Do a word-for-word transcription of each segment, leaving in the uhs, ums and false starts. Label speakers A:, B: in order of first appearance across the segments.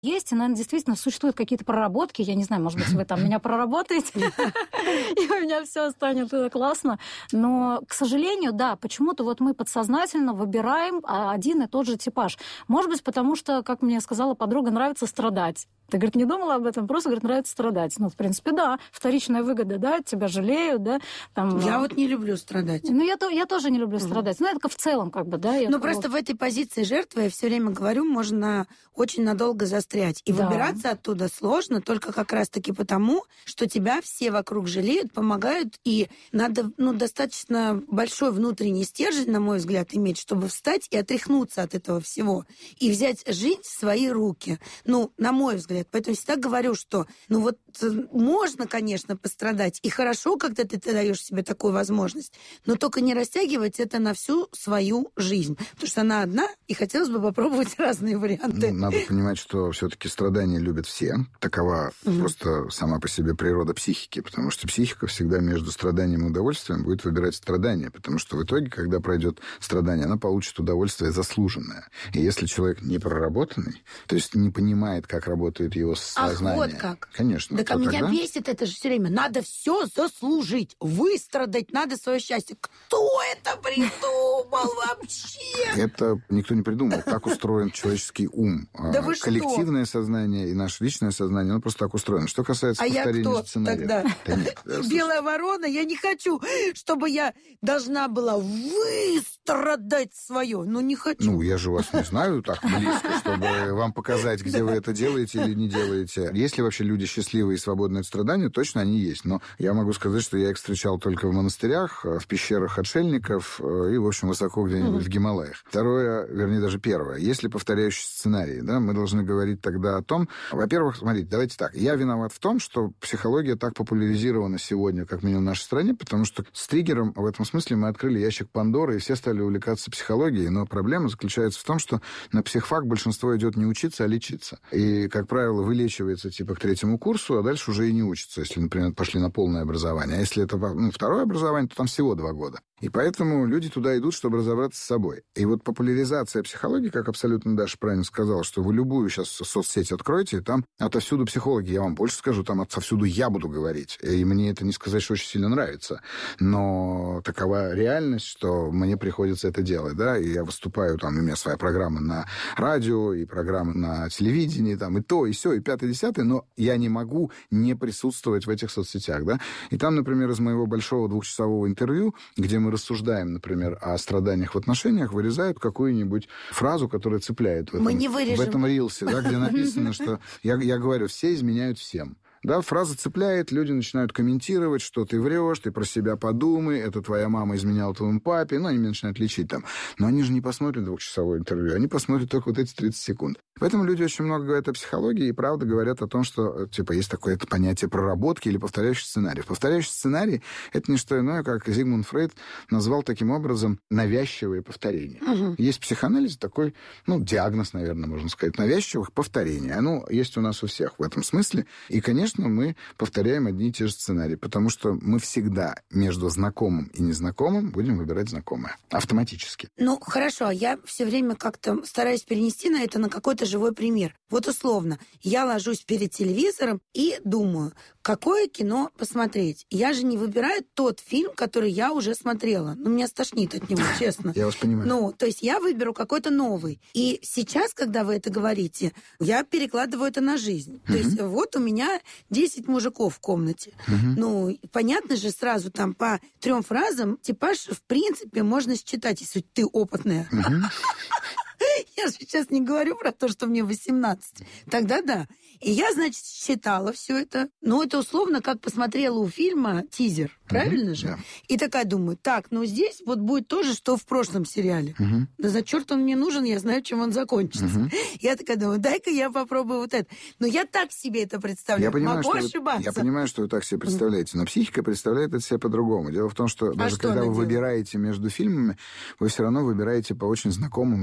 A: Есть, и, наверное, действительно существуют какие-то проработки. Я не знаю, может быть, вы там меня проработаете, и у меня все станет классно. Но, к сожалению, да, почему-то вот мы подсознательно выбираем один и тот же типаж. Может быть, потому что, как мне сказала подруга, нравится страдать. Ты, говорит, не думала об этом? Просто, говорит, нравится страдать. Ну, в принципе, да. Вторичная выгода, да, тебя жалеют, да. Там,
B: я вот не люблю страдать.
A: Ну, я, я тоже не люблю страдать. Mm. Ну, это в целом, как бы, да.
B: Ну, просто вот... в этой позиции жертвы, я все время говорю, можно очень надолго застрять. И да. выбираться оттуда сложно только как раз-таки потому, что тебя все вокруг жалеют, помогают, и надо, ну, достаточно большой внутренний стержень, на мой взгляд, иметь, чтобы встать и отряхнуться от этого всего. И взять жизнь в свои руки. Ну, на мой взгляд. Поэтому всегда говорю, что ну вот можно, конечно, пострадать, и хорошо, когда ты, ты даешь себе такую возможность, но только не растягивать это на всю свою жизнь, потому что она одна, и хотелось бы попробовать разные варианты.
C: Ну, надо понимать, что все-таки страдания любят все. Такова угу. просто сама по себе природа психики, потому что психика всегда между страданием и удовольствием будет выбирать страдания, потому что в итоге, когда пройдет страдание, она получит удовольствие заслуженное. И если человек не проработанный, то есть не понимает, как работает его сознание.
B: Ах, вот как.
C: Конечно.
B: Так а меня тогда... бесит это же все время. Надо все заслужить, выстрадать, надо свое счастье. Кто это придумал вообще?
C: Это никто не придумал. Так устроен человеческий ум.
B: Да вы
C: коллективное
B: что?
C: сознание и наше личное сознание, оно просто так устроено. Что касается
B: а
C: повторения
B: я кто
C: сценария.
B: Тогда?
C: Да нет, да,
B: белая ворона, я не хочу, чтобы я должна была выстрадать свое. Ну, не хочу.
C: Ну, я же вас не знаю так близко, чтобы вам показать, где вы это делаете или не делаете. Если вообще люди счастливые и свободные от страдания, точно они есть. Но я могу сказать, что я их встречал только в монастырях, в пещерах отшельников и, в общем, высоко где-нибудь mm-hmm. в Гималаях. Второе, вернее, даже первое. Если повторяющий сценарий, да, мы должны говорить тогда о том... Во-первых, смотрите, давайте так. Я виноват в том, что психология так популяризирована сегодня, как минимум в нашей стране, потому что с триггером в этом смысле мы открыли ящик Пандоры, и все стали увлекаться психологией. Но проблема заключается в том, что на психфак большинство идет не учиться, а лечиться. И, как правило, вылечивается типа к третьему курсу, а дальше уже и не учатся, если, например, пошли на полное образование. А если это ну, второе образование, то там всего два года. И поэтому люди туда идут, чтобы разобраться с собой. И вот популяризация психологии, как абсолютно Даша правильно сказала, что вы любую сейчас соцсеть откроете, и там отовсюду психологи. Я вам больше скажу, там отовсюду я буду говорить. И мне это не сказать, что очень сильно нравится. Но такова реальность, что мне приходится это делать. Да? И я выступаю, там у меня своя программа на радио, и программа на телевидении, там, и то, и сё, и пятое, и десятое, но я не могу не присутствовать в этих соцсетях. Да? И там, например, из моего большого двухчасового интервью, где мы рассуждаем, например, о страданиях в отношениях, вырезают какую-нибудь фразу, которая цепляет в этом,
B: Мы не вырежем.
C: в этом рилсе, да, где написано, что я, я говорю, все изменяют всем. Да, фраза цепляет, люди начинают комментировать, что ты врешь, ты про себя подумай, это твоя мама изменяла твоему папе, ну, они меня начинают лечить там. Но они же не посмотрят двухчасовое интервью, они посмотрят только вот эти тридцать секунд. Поэтому люди очень много говорят о психологии и, правда, говорят о том, что, типа, есть такое это понятие проработки или повторяющий сценарий. Повторяющий сценарий — это не что иное, как Зигмунд Фрейд назвал таким образом навязчивые повторения. Угу. Есть в психоанализе такой, ну, диагноз, наверное, можно сказать, навязчивых повторений. Оно есть у нас у всех в этом смысле. И, конечно, мы повторяем одни и те же сценарии, потому что мы всегда между знакомым и незнакомым будем выбирать знакомое. Автоматически.
B: Ну, хорошо. Я все время как-то стараюсь перенести на это на какой-то живой пример. Вот условно, я ложусь перед телевизором и думаю, какое кино посмотреть. Я же не выбираю тот фильм, который я уже смотрела. Ну, меня стошнит от него, честно.
C: Я вас понимаю.
B: Ну, то есть я выберу какой-то новый. И сейчас, когда вы это говорите, я перекладываю это на жизнь. То есть вот у меня десять мужиков в комнате. Ну, понятно же сразу там по трем фразам типаж, в принципе, можно считать, если ты опытная. Я же сейчас не говорю про то, что мне восемнадцать. Тогда да. И я, значит, считала все это. Ну, это условно, как посмотрела у фильма тизер. Правильно mm-hmm, же? Yeah. И такая думаю, так, ну здесь вот будет то же, что в прошлом сериале. Mm-hmm. Да за черт он мне нужен, я знаю, чем он закончится. Mm-hmm. Я такая думаю, дай-ка я попробую вот это. Но я так себе это представляю.
C: Я понимаю,
B: Могу
C: что
B: ошибаться.
C: Вы, я понимаю, что вы так себе представляете, но психика представляет это себе по-другому. Дело в том, что даже а что когда вы делает? выбираете между фильмами, вы все равно выбираете по очень знакомым, понятным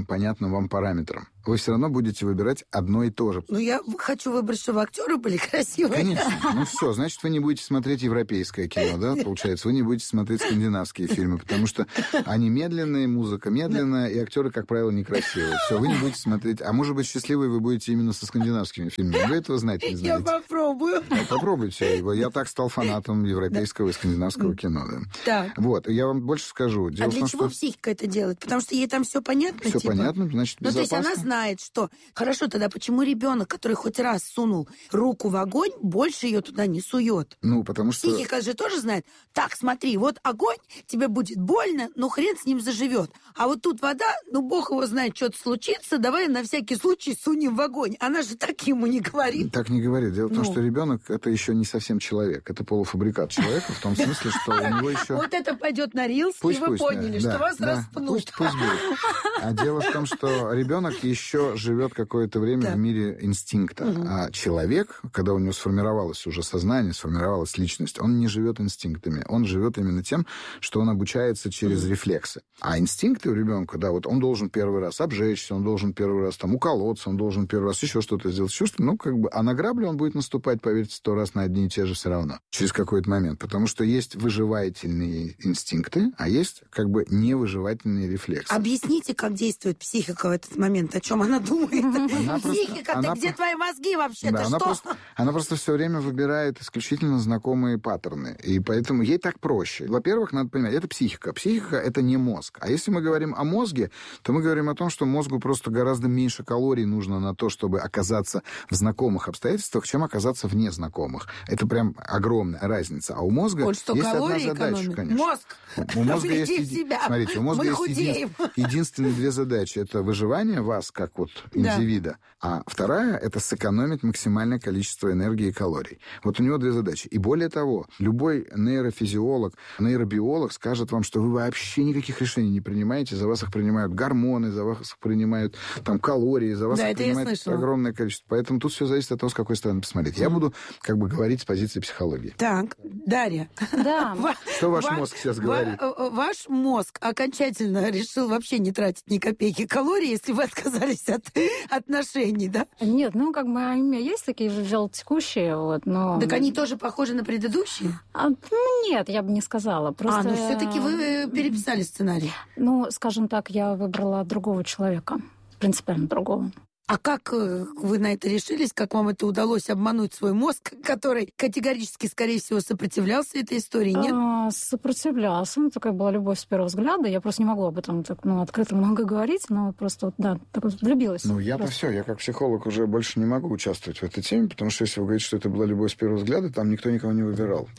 C: известным вам параметрам, вы все равно будете выбирать одно и то же.
B: Ну, я хочу выбрать, чтобы актеры были красивые.
C: Конечно. Ну все, значит, вы не будете смотреть европейское кино, да, получается? Вы не будете смотреть скандинавские фильмы, потому что они медленные, музыка медленная, и актеры, как правило, некрасивые. Все, вы не будете смотреть. А может быть, счастливые вы будете именно со скандинавскими фильмами. Вы этого знать не знаете.
B: Я попробую.
C: Ну, попробуйте. Я так стал фанатом европейского и скандинавского кино. Да.
B: Так.
C: Вот, я вам больше скажу. Дело
B: а для
C: в том,
B: чего
C: что...
B: психика это делает? Потому что ей там все понятно?
C: Все
B: типа?
C: понятно, значит, безопасно.
B: Ну, то есть она знает, что... Хорошо, тогда почему ребенок, который хоть раз сунул руку в огонь, больше ее туда не сует?
C: Ну, потому что...
B: Психика же тоже знает. Так, смотри, вот огонь, тебе будет больно, но хрен с ним заживет. А вот тут вода, ну, бог его знает, что-то случится, давай на всякий случай сунем в огонь. Она же так ему не говорит.
C: Так не говорит. Дело в том,
B: ну.
C: что ребенок это еще не совсем человек. Это полуфабрикат человека, в том смысле, что у него еще...
B: Вот это пойдет на рилс, и вы поняли, что вас распнут.
C: Пусть будет. А дело в том, что ребенок еще живет какое-то время в мире инстинкта. А человек, когда у него сформировалось уже сознание, сформировалась личность, он не живет инстинктами. Он живет именно тем, что он обучается через рефлексы. А инстинкты у ребенка, да, вот он должен первый раз обжечься, он должен первый раз там уколоться, он должен первый раз еще что-то сделать, еще что-то. Ну, как бы, а на грабли он будет наступать, поверьте, сто раз на одни и те же все равно. Через какой-то момент. Потому что есть выживательные инстинкты, а есть как бы невыживательные рефлексы.
B: Объясните, как действует психика в этот момент, о чем она думает.
C: Она
B: Психика,
C: просто,
B: ты где
C: она,
B: твои мозги вообще-то?
C: Да,
B: что?
C: Она просто, она просто все время выбирает исключительно знакомые паттерны. И поэтому ей так проще. Во-первых, надо понимать, это психика. Психика — это не мозг. А если мы говорим о мозге, то мы говорим о том, что мозгу просто гораздо меньше калорий нужно на то, чтобы оказаться в знакомых обстоятельствах, чем оказаться в незнакомых. Это прям огромная разница. А у мозга
B: вот что,
C: есть одна задача,
B: экономит.
C: конечно.
B: Мозг!
C: У мозга есть,
B: в себя.
C: Смотрите, у мозга
B: Мы
C: есть
B: худеем.
C: един... единственные две задачи. Это выживание вас, как вот индивида. Да. А вторая — это сэкономить максимальное количество энергии и калорий. Вот у него две задачи. И более того, любой нейрофизиолог, нейробиолог скажет вам, что вы вообще никаких решений не принимаете, за вас их принимают гормоны, за вас их принимают там калории, за вас
B: да,
C: их принимают огромное количество. Поэтому тут все зависит от того, с какой стороны посмотреть. Я буду как бы говорить с позиции психологии.
B: Так, Дарья.
A: Да.
C: Что ваш мозг сейчас говорит?
B: Ваш мозг окончательно решил вообще не тратить ни копейки калорий, если вы отказались от отношений, да?
A: Нет, ну, как бы у меня есть такие же текущие, вот, но...
B: Так они тоже похожи на предыдущие?
A: А, ну, нет, я бы не сказала. Просто...
B: А, ну все-таки вы переписали сценарий.
A: Ну, скажем так, я выбрала другого человека, принципиально другого.
B: А как вы на это решились? Как вам это удалось обмануть свой мозг, который категорически, скорее всего, сопротивлялся этой истории, нет?
A: А, сопротивлялся. Ну, такая была любовь с первого взгляда. Я просто не могу об этом так, ну, открыто много говорить, но просто, вот, да, так вот влюбилась.
C: Ну, я-то все. Я как психолог уже больше не могу участвовать в этой теме, потому что если вы говорите, что это была любовь с первого взгляда, там никто никого не выбирал.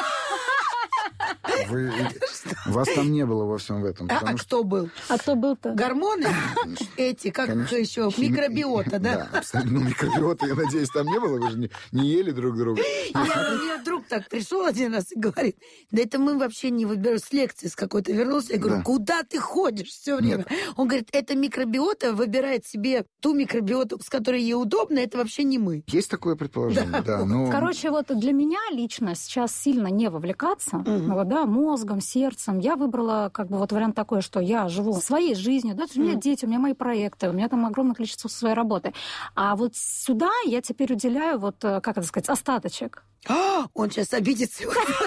C: Вы, вас там не было во всем этом.
B: А, а
C: что...
B: кто был?
A: А кто был-то?
B: Гормоны? Эти, как
C: Конечно.
B: еще?
C: Хими...
B: Микробиота, да?
C: Да, абсолютно. Ну, микробиота, я надеюсь, там не было. Вы же не, не ели друг друга.
B: У меня друг так пришел один раз и говорит, да это мы вообще не выбираем, с лекции с какой-то вернулся. Я говорю, да. Куда ты ходишь все время? Нет. Он говорит, эта микробиота выбирает себе ту микробиоту, с которой ей удобно, это вообще не мы.
C: Есть такое предположение, да. да но...
A: Короче, вот для меня лично сейчас сильно не вовлекаться, угу. вот, да, мозгом, сердцем. Я выбрала как бы вот вариант такой, что я живу своей жизнью, да, у меня mm. дети, у меня мои проекты, у меня там огромное количество своей работы. А вот сюда я теперь уделяю вот, как это сказать, остаточек.
B: Он сейчас обидится.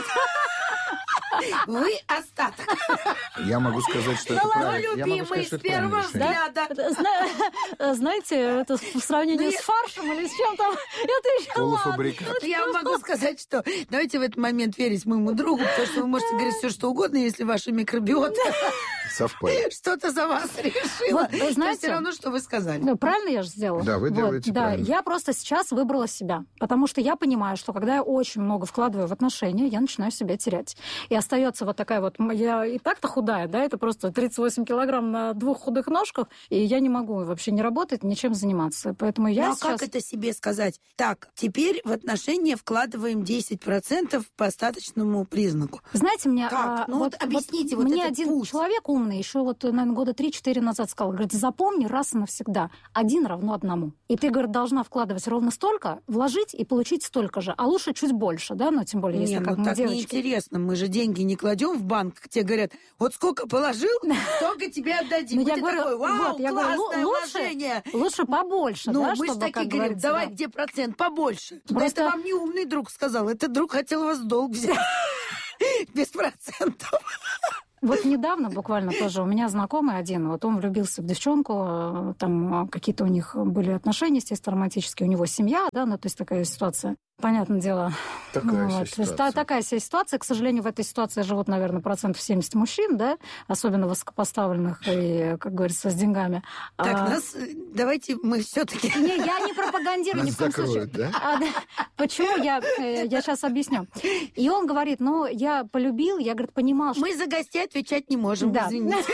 B: Вы остаток.
C: Я могу сказать, что это правильно.
B: Любимый с первого взгляда.
A: Знаете, это в сравнении с фаршем или с чем-то, это еще
C: полуфабрикат.
B: Я могу сказать, что давайте в этот момент верить моему другу, потому что вы можете говорить все, что угодно, если ваша микробиота
C: совпадет.
B: Что-то за вас решила.
A: Вот, вы знаете,
B: все равно, что вы сказали.
A: Ну, правильно я же сделала?
C: Да, вы
A: вот,
C: делаете
A: да,
C: правильно.
A: Я просто сейчас выбрала себя, потому что я понимаю, что когда я очень много вкладываю в отношения, я начинаю себя терять. И остается вот такая вот... Я и так-то худая, да, это просто тридцать восемь килограмм на двух худых ножках, и я не могу вообще не работать, ничем заниматься. Поэтому я
B: ну, а
A: сейчас...
B: как это себе сказать? Так, теперь в отношения вкладываем десять процентов по остаточному признаку.
A: Знаете, мне...
B: Как?
A: А,
B: ну вот, вот объясните вот,
A: вот мне
B: этот
A: один
B: путь.
A: человек умный, еще вот, наверное, года три-четыре назад сказал, говорит, запомни раз и навсегда, один равно одному. И ты, говорит, должна вкладывать ровно столько, вложить и получить столько же, а лучше чуть больше, да, ну, тем более, если
B: не,
A: как
B: ну,
A: мы
B: так
A: девочки.
B: неинтересно, мы же деньги не кладем в банк, тебе говорят, вот сколько положил, столько тебе отдадим.
A: Ну,
B: И
A: я
B: ты
A: говорю,
B: такой, вау,
A: вот, я говорю,
B: классное
A: лучше,
B: вложение.
A: лучше побольше,
B: Ну,
A: да,
B: мы
A: чтобы,
B: же такие
A: как
B: говорим,
A: говорится,
B: давай,
A: да.
B: где процент, побольше. Да
A: Просто-
B: это вам не умный друг сказал, это друг хотел у вас долг взять. Без процентов.
A: Вот недавно буквально тоже у меня знакомый один, вот он влюбился в девчонку, там какие-то у них были отношения, естественно, романтические, у него семья, да, ну, то есть такая ситуация. Понятное дело.
C: Такая
A: вот.
C: себе ситуация.
A: Такая себе ситуация. К сожалению, в этой ситуации живут, наверное, процентов семьдесят мужчин, да, особенно высокопоставленных и, как говорится, с деньгами.
B: Так,
A: А,
B: нас, давайте мы все-таки...
A: Не, я не пропагандирую ни
C: Нас
A: в коем случае.
C: закроют, да?
A: А, да. Почему? Я, э, я сейчас объясню. И он говорит, ну, я полюбил, я, говорит, понимал, что...
B: Мы за гостей отвечать не можем,
A: Да.
B: извините.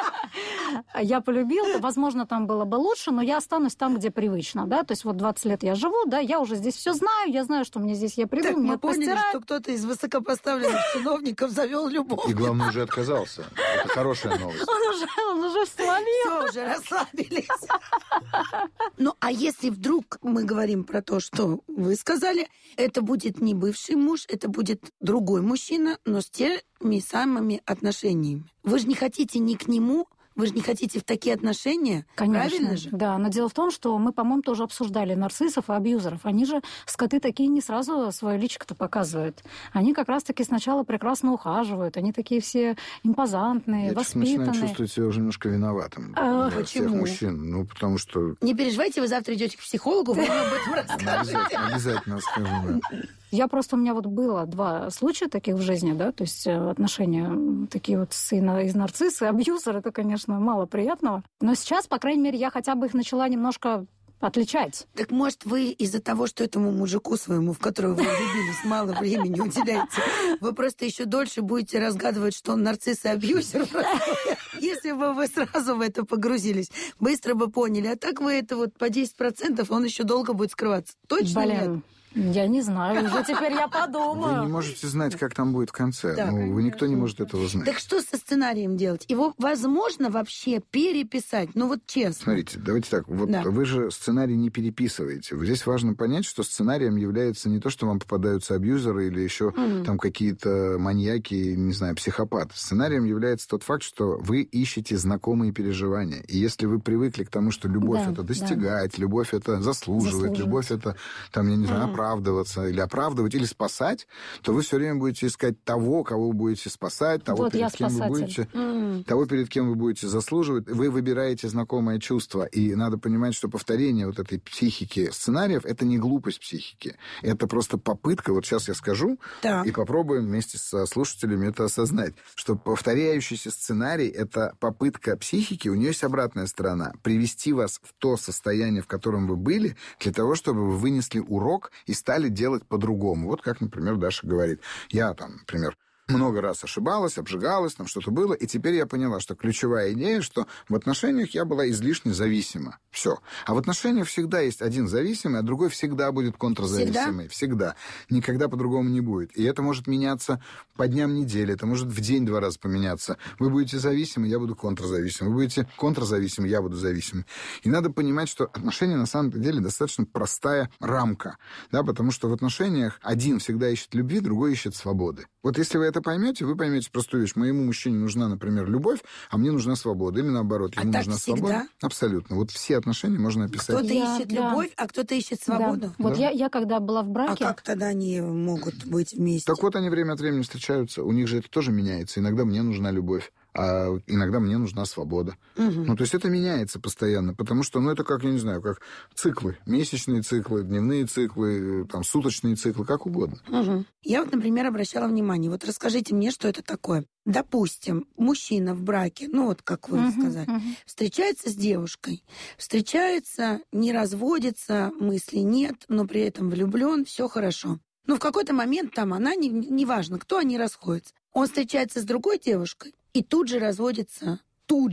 A: Я полюбил, возможно, там было бы лучше, но я останусь там, где привычно, да, то есть вот двадцать лет я живу, да, я уже здесь все знаю, я знаю, что мне здесь, я приду,
B: Так,
A: мне
B: мы поняли,
A: постирают.
B: что кто-то из высокопоставленных чиновников завел любовь.
C: И, главное, уже отказался. Это хорошая новость.
A: Он уже, он уже свалил.
B: Все, уже расслабились. Ну, а если вдруг мы говорим про то, что вы сказали, это будет не бывший муж, это будет другой мужчина, но с теми самыми отношениями. Вы же не хотите ни к нему, вы же не хотите в такие отношения,
A: Конечно,
B: правильно же?
A: да, но дело в том, что мы, по-моему, тоже обсуждали нарциссов и абьюзеров. Они же, скоты такие, не сразу свое личико-то показывают. Они как раз-таки сначала прекрасно ухаживают, они такие все импозантные,
C: Я честно начинаю
A: воспитанные.
C: чувствовать себя уже немножко виноватым.
A: А,
C: для всех
B: почему?
C: мужчин. Ну, потому что...
B: Не переживайте, вы завтра идете к психологу, вы ему об этом
C: Ну,
B: расскажете.
C: обязательно, обязательно скажу, да.
A: Я просто, у меня вот было два случая таких в жизни, да, то есть э, отношения м, такие вот с, и на- из нарцисса, и абьюзер, это, конечно, мало приятного. Но сейчас, по крайней мере, я хотя бы их начала немножко отличать.
B: Так может, вы из-за того, что этому мужику своему, в которого вы влюбились, мало времени уделяете, вы просто еще дольше будете разгадывать, что он нарцисс и абьюзер. Если бы вы сразу в это погрузились, быстро бы поняли. А так вы это вот по десять процентов, он еще долго будет скрываться. Точно нет?
A: Блин, я не знаю, уже теперь я
C: Вы
A: подумаю.
C: не можете знать, как там будет в конце.
B: Да,
C: ну, вы никто не может этого знать.
B: Так что со сценарием делать? Его возможно вообще переписать? Ну вот честно.
C: Смотрите, давайте так. Вот
B: Да.
C: вы же сценарий не переписываете. Здесь важно понять, что сценарием является не то, что вам попадаются абьюзеры или еще
B: Мгм.
C: там какие-то маньяки, не знаю, психопаты. Сценарием является тот факт, что вы ищете знакомые переживания. И если вы привыкли к тому, что любовь
A: Да,
C: это
A: да.
C: достигать, любовь это заслуживать,
A: Заслуживать.
C: любовь это, там, я не знаю,
B: Мгм.
C: оправдываться или оправдывать, или спасать, то вы все время будете искать того, кого вы будете спасать, того,
A: Вот я
C: перед кем вы
A: спасатель.
C: будете...
B: М.
C: того, перед кем вы будете заслуживать, вы выбираете знакомое чувство. И надо понимать, что повторение вот этой психики сценариев — это не глупость психики. Это просто попытка, вот сейчас я скажу,
B: Так.
C: и попробуем вместе со слушателями это осознать, что повторяющийся сценарий — это попытка психики, у нее есть обратная сторона, привести вас в то состояние, в котором вы были, для того, чтобы вы вынесли урок и стали делать по-другому. Вот как, например, Даша говорит. Я там, например, много раз ошибалась, обжигалась, там что-то было, и теперь я поняла, что ключевая идея, что в отношениях я была излишне зависима. Все. А в отношениях всегда есть один зависимый, а другой всегда будет контрзависимый. Всегда. Никогда по-другому не будет. И это может меняться по дням недели, это может в день два раза поменяться. Вы будете зависимы, я буду контрзависимым. Вы будете контрзависимы, я буду зависимым. И надо понимать, что отношения на самом деле достаточно простая рамка, да, потому что в отношениях один всегда ищет любви, другой ищет свободы. Вот если вы это поймете, вы поймете простую вещь. Моему мужчине нужна, например, любовь, а мне нужна свобода. Или наоборот,
B: А
C: ему
B: так
C: нужна
B: всегда?
C: свобода. Абсолютно. Вот все отношения можно описать.
B: Кто-то
A: Я-
B: ищет
A: да.
B: любовь, а кто-то ищет свободу.
A: Да. Вот
C: Да.
A: я, я когда была в
B: А
A: браке...
B: как тогда они могут быть вместе?
C: Так вот, они время от времени встречаются. У них же это тоже меняется. Иногда мне нужна любовь, а иногда мне нужна свобода.
B: Мгм.
C: Ну, то есть это меняется постоянно, потому что, ну, это как, я не знаю, как циклы. Месячные циклы, дневные циклы, там, суточные циклы, как угодно.
B: Мгм. Я вот, например, обращала внимание. Вот расскажите мне, что это такое. Допустим, мужчина в браке, ну вот как вы
A: Мгм,
B: сказали,
A: мгм.
B: встречается с девушкой, встречается, не разводится, мыслей нет, но при этом влюблен, все хорошо. Но в какой-то момент там она, не- неважно, кто, они расходятся. Он встречается с другой девушкой и тут же разводится, тут же.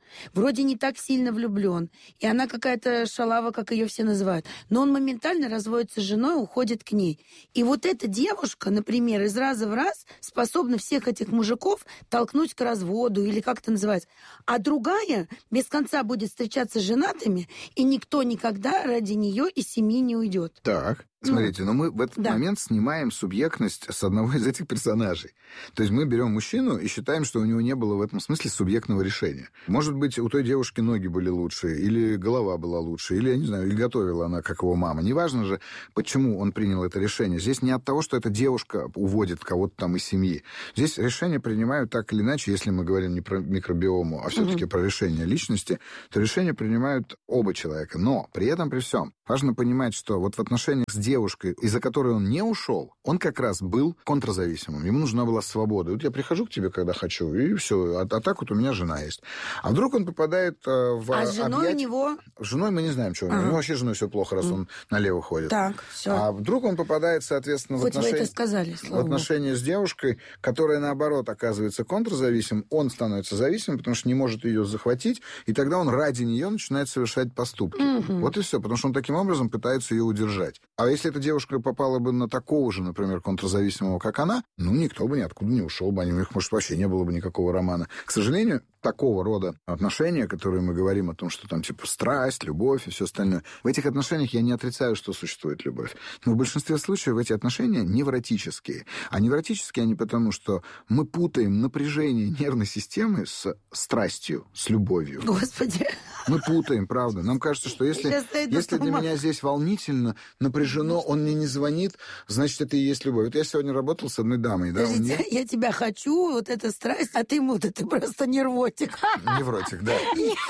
B: вроде не так сильно влюблен, и она какая-то шалава, как ее все называют, но он моментально разводится с женой, уходит к ней. И вот эта девушка, например, из раза в раз способна всех этих мужиков толкнуть к разводу, или как это называется. А другая без конца будет встречаться с женатыми, и никто никогда ради нее из семьи не уйдет.
C: Так. Смотрите, но мы в этот
B: да.
C: момент снимаем субъектность с одного из этих персонажей. То есть мы берем мужчину и считаем, что у него не было в этом смысле субъектного решения. Может быть, у той девушки ноги были лучше, или голова была лучше, или, я не знаю, или готовила она, как его мама. Неважно же, почему он принял это решение. Здесь не от того, что эта девушка уводит кого-то там из семьи. Здесь решение принимают так или иначе, если мы говорим не про микробиому, а все-таки угу. про решение личности, то решение принимают оба человека. Но при этом, при всем, важно понимать, что вот в отношениях с девушкой, из-за которой он не ушел, он как раз был контрзависимым. Ему нужна была свобода. Вот я прихожу к тебе, когда хочу, и все. А, а так вот у меня жена есть. А вдруг он попадает э, в
B: А с женой
C: объять...
B: у него...
C: С женой мы не знаем, что у него. У него вообще с женой все плохо, раз он налево ходит.
B: Так, все.
C: А вдруг он попадает, соответственно,
B: Хоть
C: в отношения...
B: вы это сказали,
C: в отношения с девушкой, которая, наоборот, оказывается контрзависимым. Он становится зависимым, потому что не может ее захватить, и тогда он ради нее начинает совершать поступки.
B: Угу.
C: Вот и все. Потому что он таким образом пытается ее удержать. А если эта девушка попала бы на такого же, например, контрзависимого, как она, ну, никто бы ниоткуда не ушел бы. У них, может, вообще не было бы никакого романа. К сожалению, такого рода отношения, которые мы говорим о том, что там типа страсть, любовь и все остальное, в этих отношениях я не отрицаю, что существует любовь. Но в большинстве случаев эти отношения невротические. А невротические они потому, что мы путаем напряжение нервной системы с страстью, с любовью.
B: Господи.
C: Мы путаем, правда. Нам кажется, что если, если для меня здесь волнительно, напряжено, он мне не звонит, значит, это и есть любовь. Вот я сегодня работал с одной дамой. Да,
B: Подождите,
C: нее...
B: я тебя хочу, вот эта страсть, а ты ему-то, ты просто нервотик.
C: Невротик, да.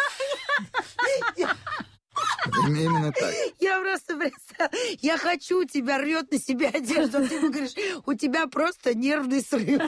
C: Именно так.
B: Я просто представляю, я хочу тебя, рвет на себя одежду, а ты ему говоришь, у тебя просто нервный срыв.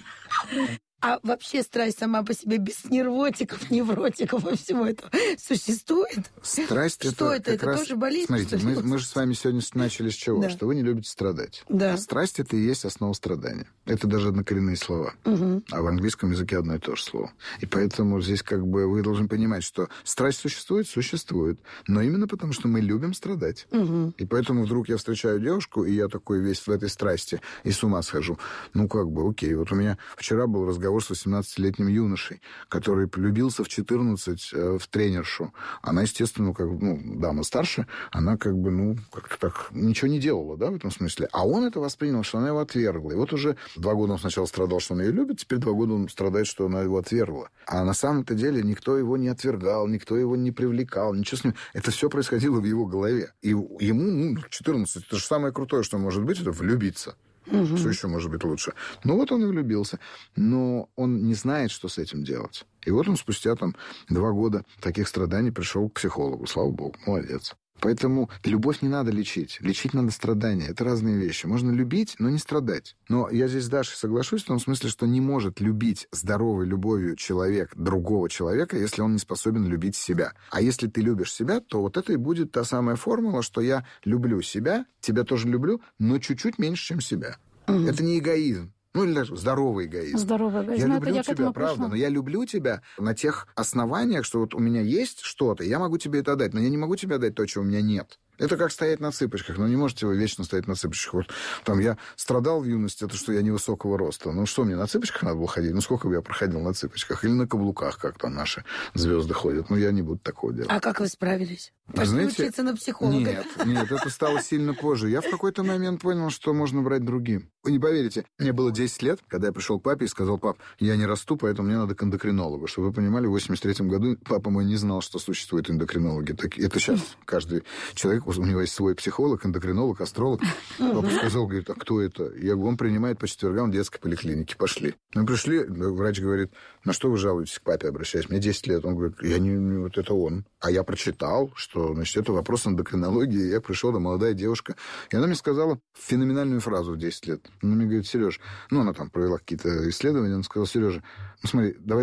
B: А вообще страсть сама по себе без нервотиков, невротиков и всего этого существует?
C: Страсть
B: что
C: это,
B: это? Это
C: раз...
B: тоже болезнь?
C: Смотрите, мы, мы же с вами сегодня начали с чего?
B: Да.
C: Что вы не любите страдать.
B: Да.
C: А страсть это и есть основа страдания. Это даже однокоренные слова.
B: Угу.
C: А в английском языке одно и то же слово. И поэтому здесь как бы вы должны понимать, что страсть существует, существует. Но именно потому, что мы любим страдать.
B: Угу.
C: И поэтому вдруг я встречаю девушку, и я такой весь в этой страсти, и с ума схожу. Ну как бы, окей. Вот у меня вчера был разговор с восемнадцатилетним юношей, который влюбился в четырнадцать э, в тренершу. Она, естественно, как ну, дама старше, она как бы, ну, как-то так ничего не делала, да, в этом смысле. А он это воспринял, что она его отвергла. И вот уже два года он сначала страдал, что она ее любит, теперь два года он страдает, что она его отвергла. А на самом-то деле никто его не отвергал, никто его не привлекал, ничего с ним. Это все происходило в его голове. И ему, ну, четырнадцать, это же самое крутое, что может быть, это влюбиться. Угу. Что еще может быть лучше? Ну, вот он и влюбился. Но он не знает, что с этим делать. И вот он спустя там два года таких страданий пришел к психологу. Слава богу, молодец. Поэтому любовь не надо лечить. Лечить надо страдания. Это разные вещи. Можно любить, но не страдать. Но я здесь с Дашей соглашусь в том смысле, что не может любить здоровой любовью человек другого человека, если он не способен любить себя. А если ты любишь себя, то вот это и будет та самая формула, что я люблю себя, тебя тоже люблю, но чуть-чуть меньше, чем себя. Угу. Это не эгоизм. Ну, или даже здоровый эгоизм.
A: Здоровый эгоизм.
C: Я
A: но
C: люблю
A: я
C: тебя, правда, пришла. Но я люблю тебя на тех основаниях, что вот у меня есть что-то, я могу тебе это дать, но я не могу тебе дать то, чего у меня нет. Это как стоять на цыпочках. Но не можете вы вечно стоять на цыпочках. Вот там я страдал в юности, это что я невысокого роста. Ну что, мне на цыпочках надо было ходить? Ну сколько бы я проходил на цыпочках? Или на каблуках, как там наши звезды ходят? Ну я не буду такого делать.
B: А как вы справились? Пошли
C: Знаете,
B: учиться на психолога?
C: Нет, нет, это стало сильно позже. Я в какой-то момент понял, что можно брать другим. Вы не поверите, мне было десять лет, когда я пришел к папе и сказал: пап, я не расту, поэтому мне надо к эндокринологу. Чтобы вы понимали, в восемьдесят третьем году папа мой не знал, что существуют эндокринологи. Это сейчас каждый человек, у него есть свой психолог, эндокринолог, астролог. Папа сказал, говорит, а кто это? Я говорю, он принимает по четвергам в детской поликлинике. Пошли. Мы пришли, врач говорит, на что вы жалуетесь к папе, обращаясь? Мне десять лет. Он говорит, я не, не вот это он. А я прочитал, что, значит, это вопрос эндокринологии. Я пришел, да, молодая девушка. И она мне сказала феноменальную фразу в десять лет. Она мне говорит, Сереж, ну, она там провела какие-то исследования, она сказала, Сережа, ну, смотри, давай так,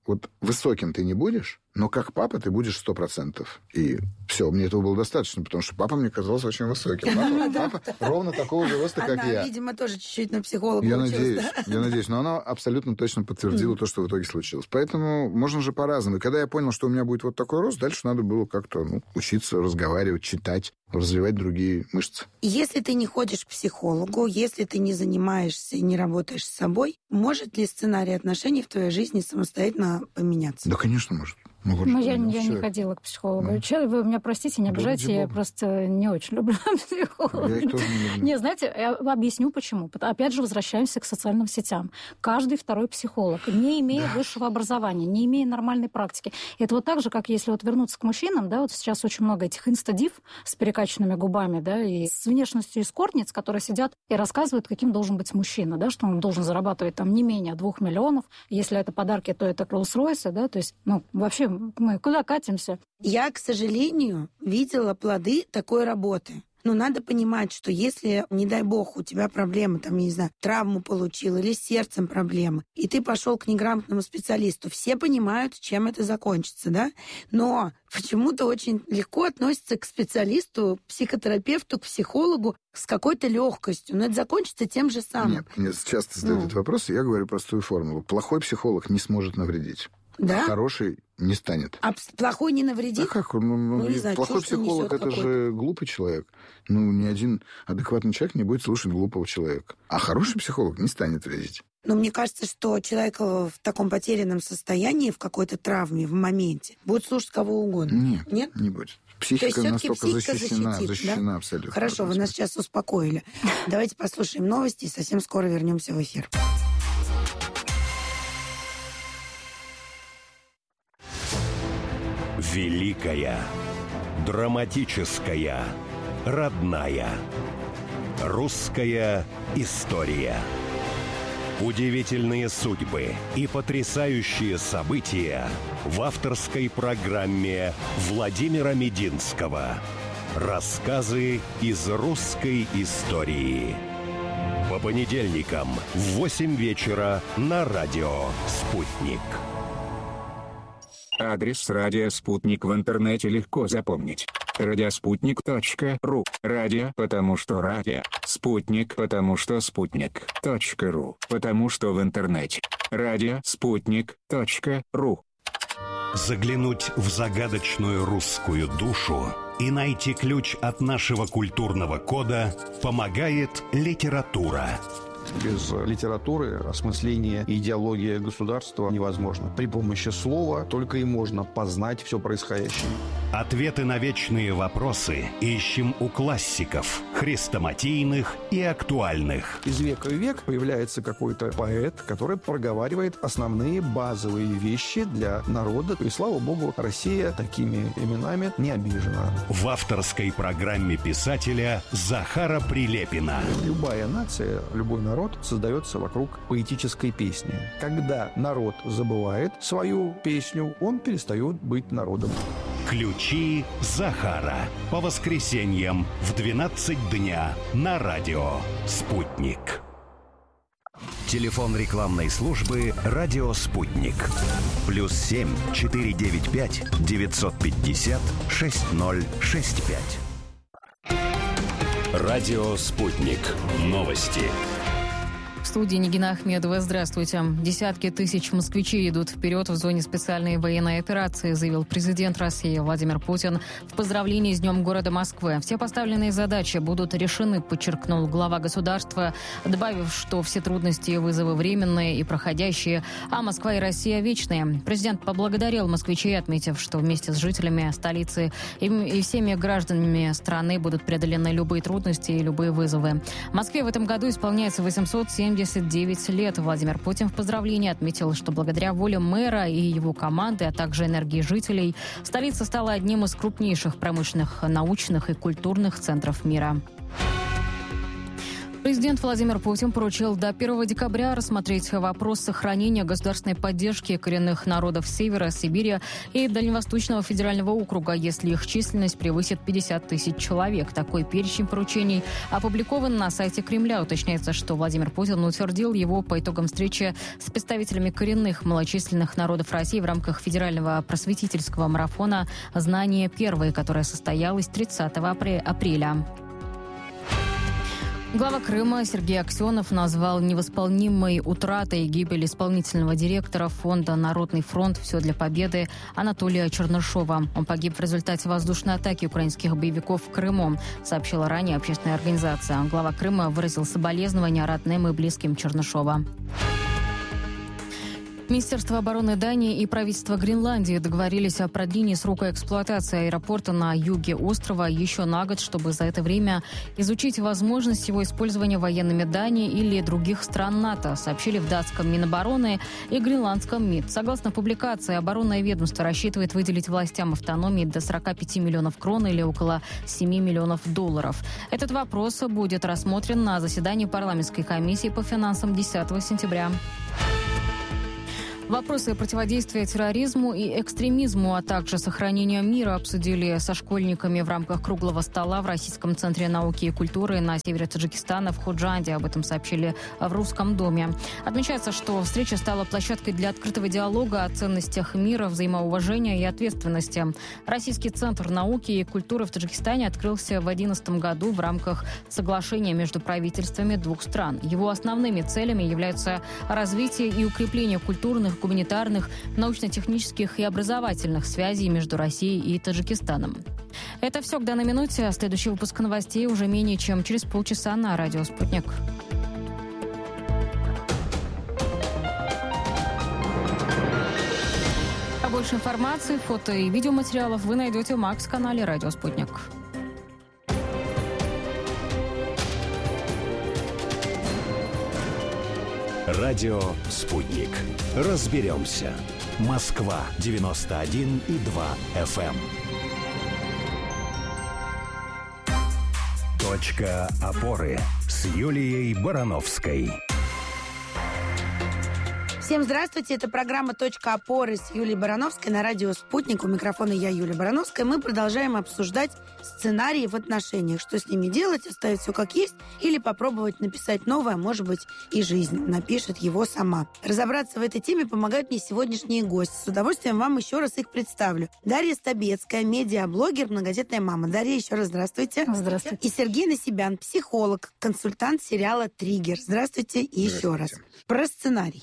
C: вот высоким ты не будешь, но как папа ты будешь сто процентов. И все, мне этого было достаточно, потому что папа мне казался очень высоким. Папа, папа ровно такого же роста, как
B: Она,
C: я.
B: видимо, тоже чуть-чуть на психолога
C: Я
B: училась,
C: надеюсь,
B: да?
C: я надеюсь. Но она абсолютно точно подтвердила то, что в итоге случилось. Поэтому можно же по-разному. И когда я понял, что у меня будет вот такой рост, дальше надо было как-то ну, учиться разговаривать, читать, развивать другие мышцы.
B: Если ты не ходишь к психологу, если ты не занимаешься и не работаешь с собой, может ли сценарий отношений в твоей жизни самостоятельно поменяться?
C: Да, конечно, может. Ну, вот
A: Ну,
C: что,
A: я,
C: ну,
A: я не
C: человек.
A: ходила к психологу.
C: Ну.
A: Че, вы меня простите, не
C: Да
A: обижайте,
C: ради
A: я
C: бога.
A: просто не очень люблю психологов.
C: Я их тоже не люблю.
A: Не, знаете, я объясню почему. Опять же, возвращаемся к социальным сетям. Каждый второй психолог, не имея
C: Да.
A: высшего образования, не имея нормальной практики. Это вот так же, как если вот вернуться к мужчинам, да, вот сейчас очень много этих инстадив с перекачанными губами, да, и с внешностью эскортниц, которые сидят и рассказывают, каким должен быть мужчина, да, что он должен зарабатывать там не менее двух миллионов. Если это подарки, то это Роллс-Ройсы, да, то есть, ну, вообще, мы куда катимся?
B: Я, к сожалению, видела плоды такой работы. Но надо понимать, что если, не дай бог, у тебя проблемы, там, я не знаю, травму получил или с сердцем проблемы, и ты пошел к неграмотному специалисту, все понимают, чем это закончится, да? Но почему-то очень легко относятся к специалисту, к психотерапевту, к психологу с какой-то легкостью. Но это закончится тем же самым.
C: Нет, мне часто задают
B: Ну.
C: этот вопрос, и я говорю простую формулу. Плохой психолог не сможет навредить.
B: Да?
C: Хороший не станет.
B: А пс- плохой не
C: А
B: навредит?
C: как? Ну, ну,
B: Ну, не
C: и
B: знаю,
C: плохой
B: чушь несёт
C: психолог это
B: какую-то.
C: же глупый человек. Ну, ни один адекватный человек не будет слушать глупого человека. А хороший психолог не станет вредить.
B: Но мне кажется, что человек э, в таком потерянном состоянии, в какой-то травме, в моменте, будет слушать кого угодно.
C: Нет,
B: Нет?
C: не будет.
B: То есть
C: Психика
B: всё-таки
C: настолько
B: психика
C: защищена,
B: защитит, да?
C: защищена абсолютно.
B: Хорошо, вы нас сейчас успокоили. Давайте послушаем новости и совсем скоро вернемся в эфир.
D: Великая, драматическая, родная. Русская история. Удивительные судьбы и потрясающие события в авторской программе Владимира Мединского. Рассказы из русской истории. По понедельникам в восемь вечера на радио «Спутник».
E: Адрес радио «Спутник» в интернете легко запомнить. радиоспутник точка ру. Радио, потому что радио. Спутник, потому что спутник. Точка ру, потому что в интернете. Радио спутник точка ру.
D: Заглянуть в загадочную русскую душу и найти ключ от нашего культурного кода помогает литература.
F: Без литературы осмысление и идеология государства невозможно. При помощи слова только и можно познать все происходящее.
D: Ответы на вечные вопросы ищем у классиков, хрестоматийных и актуальных.
F: Из века в век появляется какой-то поэт, который проговаривает основные базовые вещи для народа. И, слава богу, Россия такими именами не обижена.
D: В авторской программе писателя Захара Прилепина.
F: Любая нация, любой народ создается вокруг поэтической песни. Когда народ забывает свою песню, он перестает быть народом.
D: Ключи Захара. По воскресеньям в двенадцать дня на радио «Спутник». Телефон рекламной службы «Радио Спутник». Плюс семь четыре девять пять девятьсот пятьдесят шесть ноль шесть пять. Радио «Спутник». Новости.
G: В студии Нигина Ахмедова. Здравствуйте. Десятки тысяч москвичей идут вперед в зоне специальной военной операции, заявил президент России Владимир Путин в поздравлении с Днем города Москвы. Все поставленные задачи будут решены, подчеркнул глава государства, добавив, что все трудности и вызовы временные и проходящие, а Москва и Россия вечные. Президент поблагодарил москвичей, отметив, что вместе с жителями столицы и всеми гражданами страны будут преодолены любые трудности и любые вызовы. В Москве в этом году исполняется восемьсот семьдесят девять лет. Владимир Путин в поздравлении отметил, что благодаря воле мэра и его команды, а также энергии жителей, столица стала одним из крупнейших промышленных, научных и культурных центров мира. Президент Владимир Путин поручил до первого декабря рассмотреть вопрос сохранения государственной поддержки коренных народов Севера, Сибири и Дальневосточного федерального округа, если их численность превысит пятьдесят тысяч человек. Такой перечень поручений опубликован на сайте Кремля. Уточняется, что Владимир Путин утвердил его по итогам встречи с представителями коренных малочисленных народов России в рамках федерального просветительского марафона «Знание первое», которое состоялось тридцатого апреля. Глава Крыма Сергей Аксенов назвал невосполнимой утратой гибель исполнительного директора фонда «Народный фронт. Все для победы» Анатолия Чернышова. Он погиб в результате воздушной атаки украинских боевиков в Крыму, сообщила ранее общественная организация. Глава Крыма выразил соболезнования родным и близким Чернышова. Министерство обороны Дании и правительство Гренландии договорились о продлении срока эксплуатации аэропорта на юге острова еще на год, чтобы за это время изучить возможность его использования военными Дании или других стран НАТО, сообщили в датском Минобороны и гренландском МИД. Согласно публикации, оборонное ведомство рассчитывает выделить властям автономии до сорок пять миллионов крон или около семь миллионов долларов. Этот вопрос будет рассмотрен на заседании парламентской комиссии по финансам десятого сентября. Вопросы противодействия терроризму и экстремизму, а также сохранения мира обсудили со школьниками в рамках круглого стола в Российском центре науки и культуры на севере Таджикистана в Ходжанде. Об этом сообщили в Русском доме. Отмечается, что встреча стала площадкой для открытого диалога о ценностях мира, взаимоуважения и ответственности. Российский центр науки и культуры в Таджикистане открылся в две тысячи одиннадцатом году в рамках соглашения между правительствами двух стран. Его основными целями являются развитие и укрепление культурных, гуманитарных, научно-технических и образовательных связей между Россией и Таджикистаном. Это все к данной минуте. Следующий выпуск новостей уже менее чем через полчаса на радио «Спутник». А больше информации, фото и видеоматериалов вы найдете в Макс-канале «Радио Спутник».
D: Радио «Спутник». Разберемся. Москва девяносто один и два эф эм. Точка опоры с Юлией Барановской.
B: Всем здравствуйте, это программа «Точка опоры» с Юлией Барановской на радио «Спутник». У микрофона я, Юлия Барановская. Мы продолжаем обсуждать сценарии в отношениях. Что с ними делать, оставить все как есть или попробовать написать новое, может быть, и жизнь напишет его сама. Разобраться в этой теме помогают мне сегодняшние гости. С удовольствием вам еще раз их представлю. Дарья Стабецкая, медиаблогер, многодетная мама. Дарья, еще раз здравствуйте.
A: Здравствуйте.
B: И Сергей Насибян, психолог, консультант сериала «Триггер». Здравствуйте и еще раз. Про сценарий.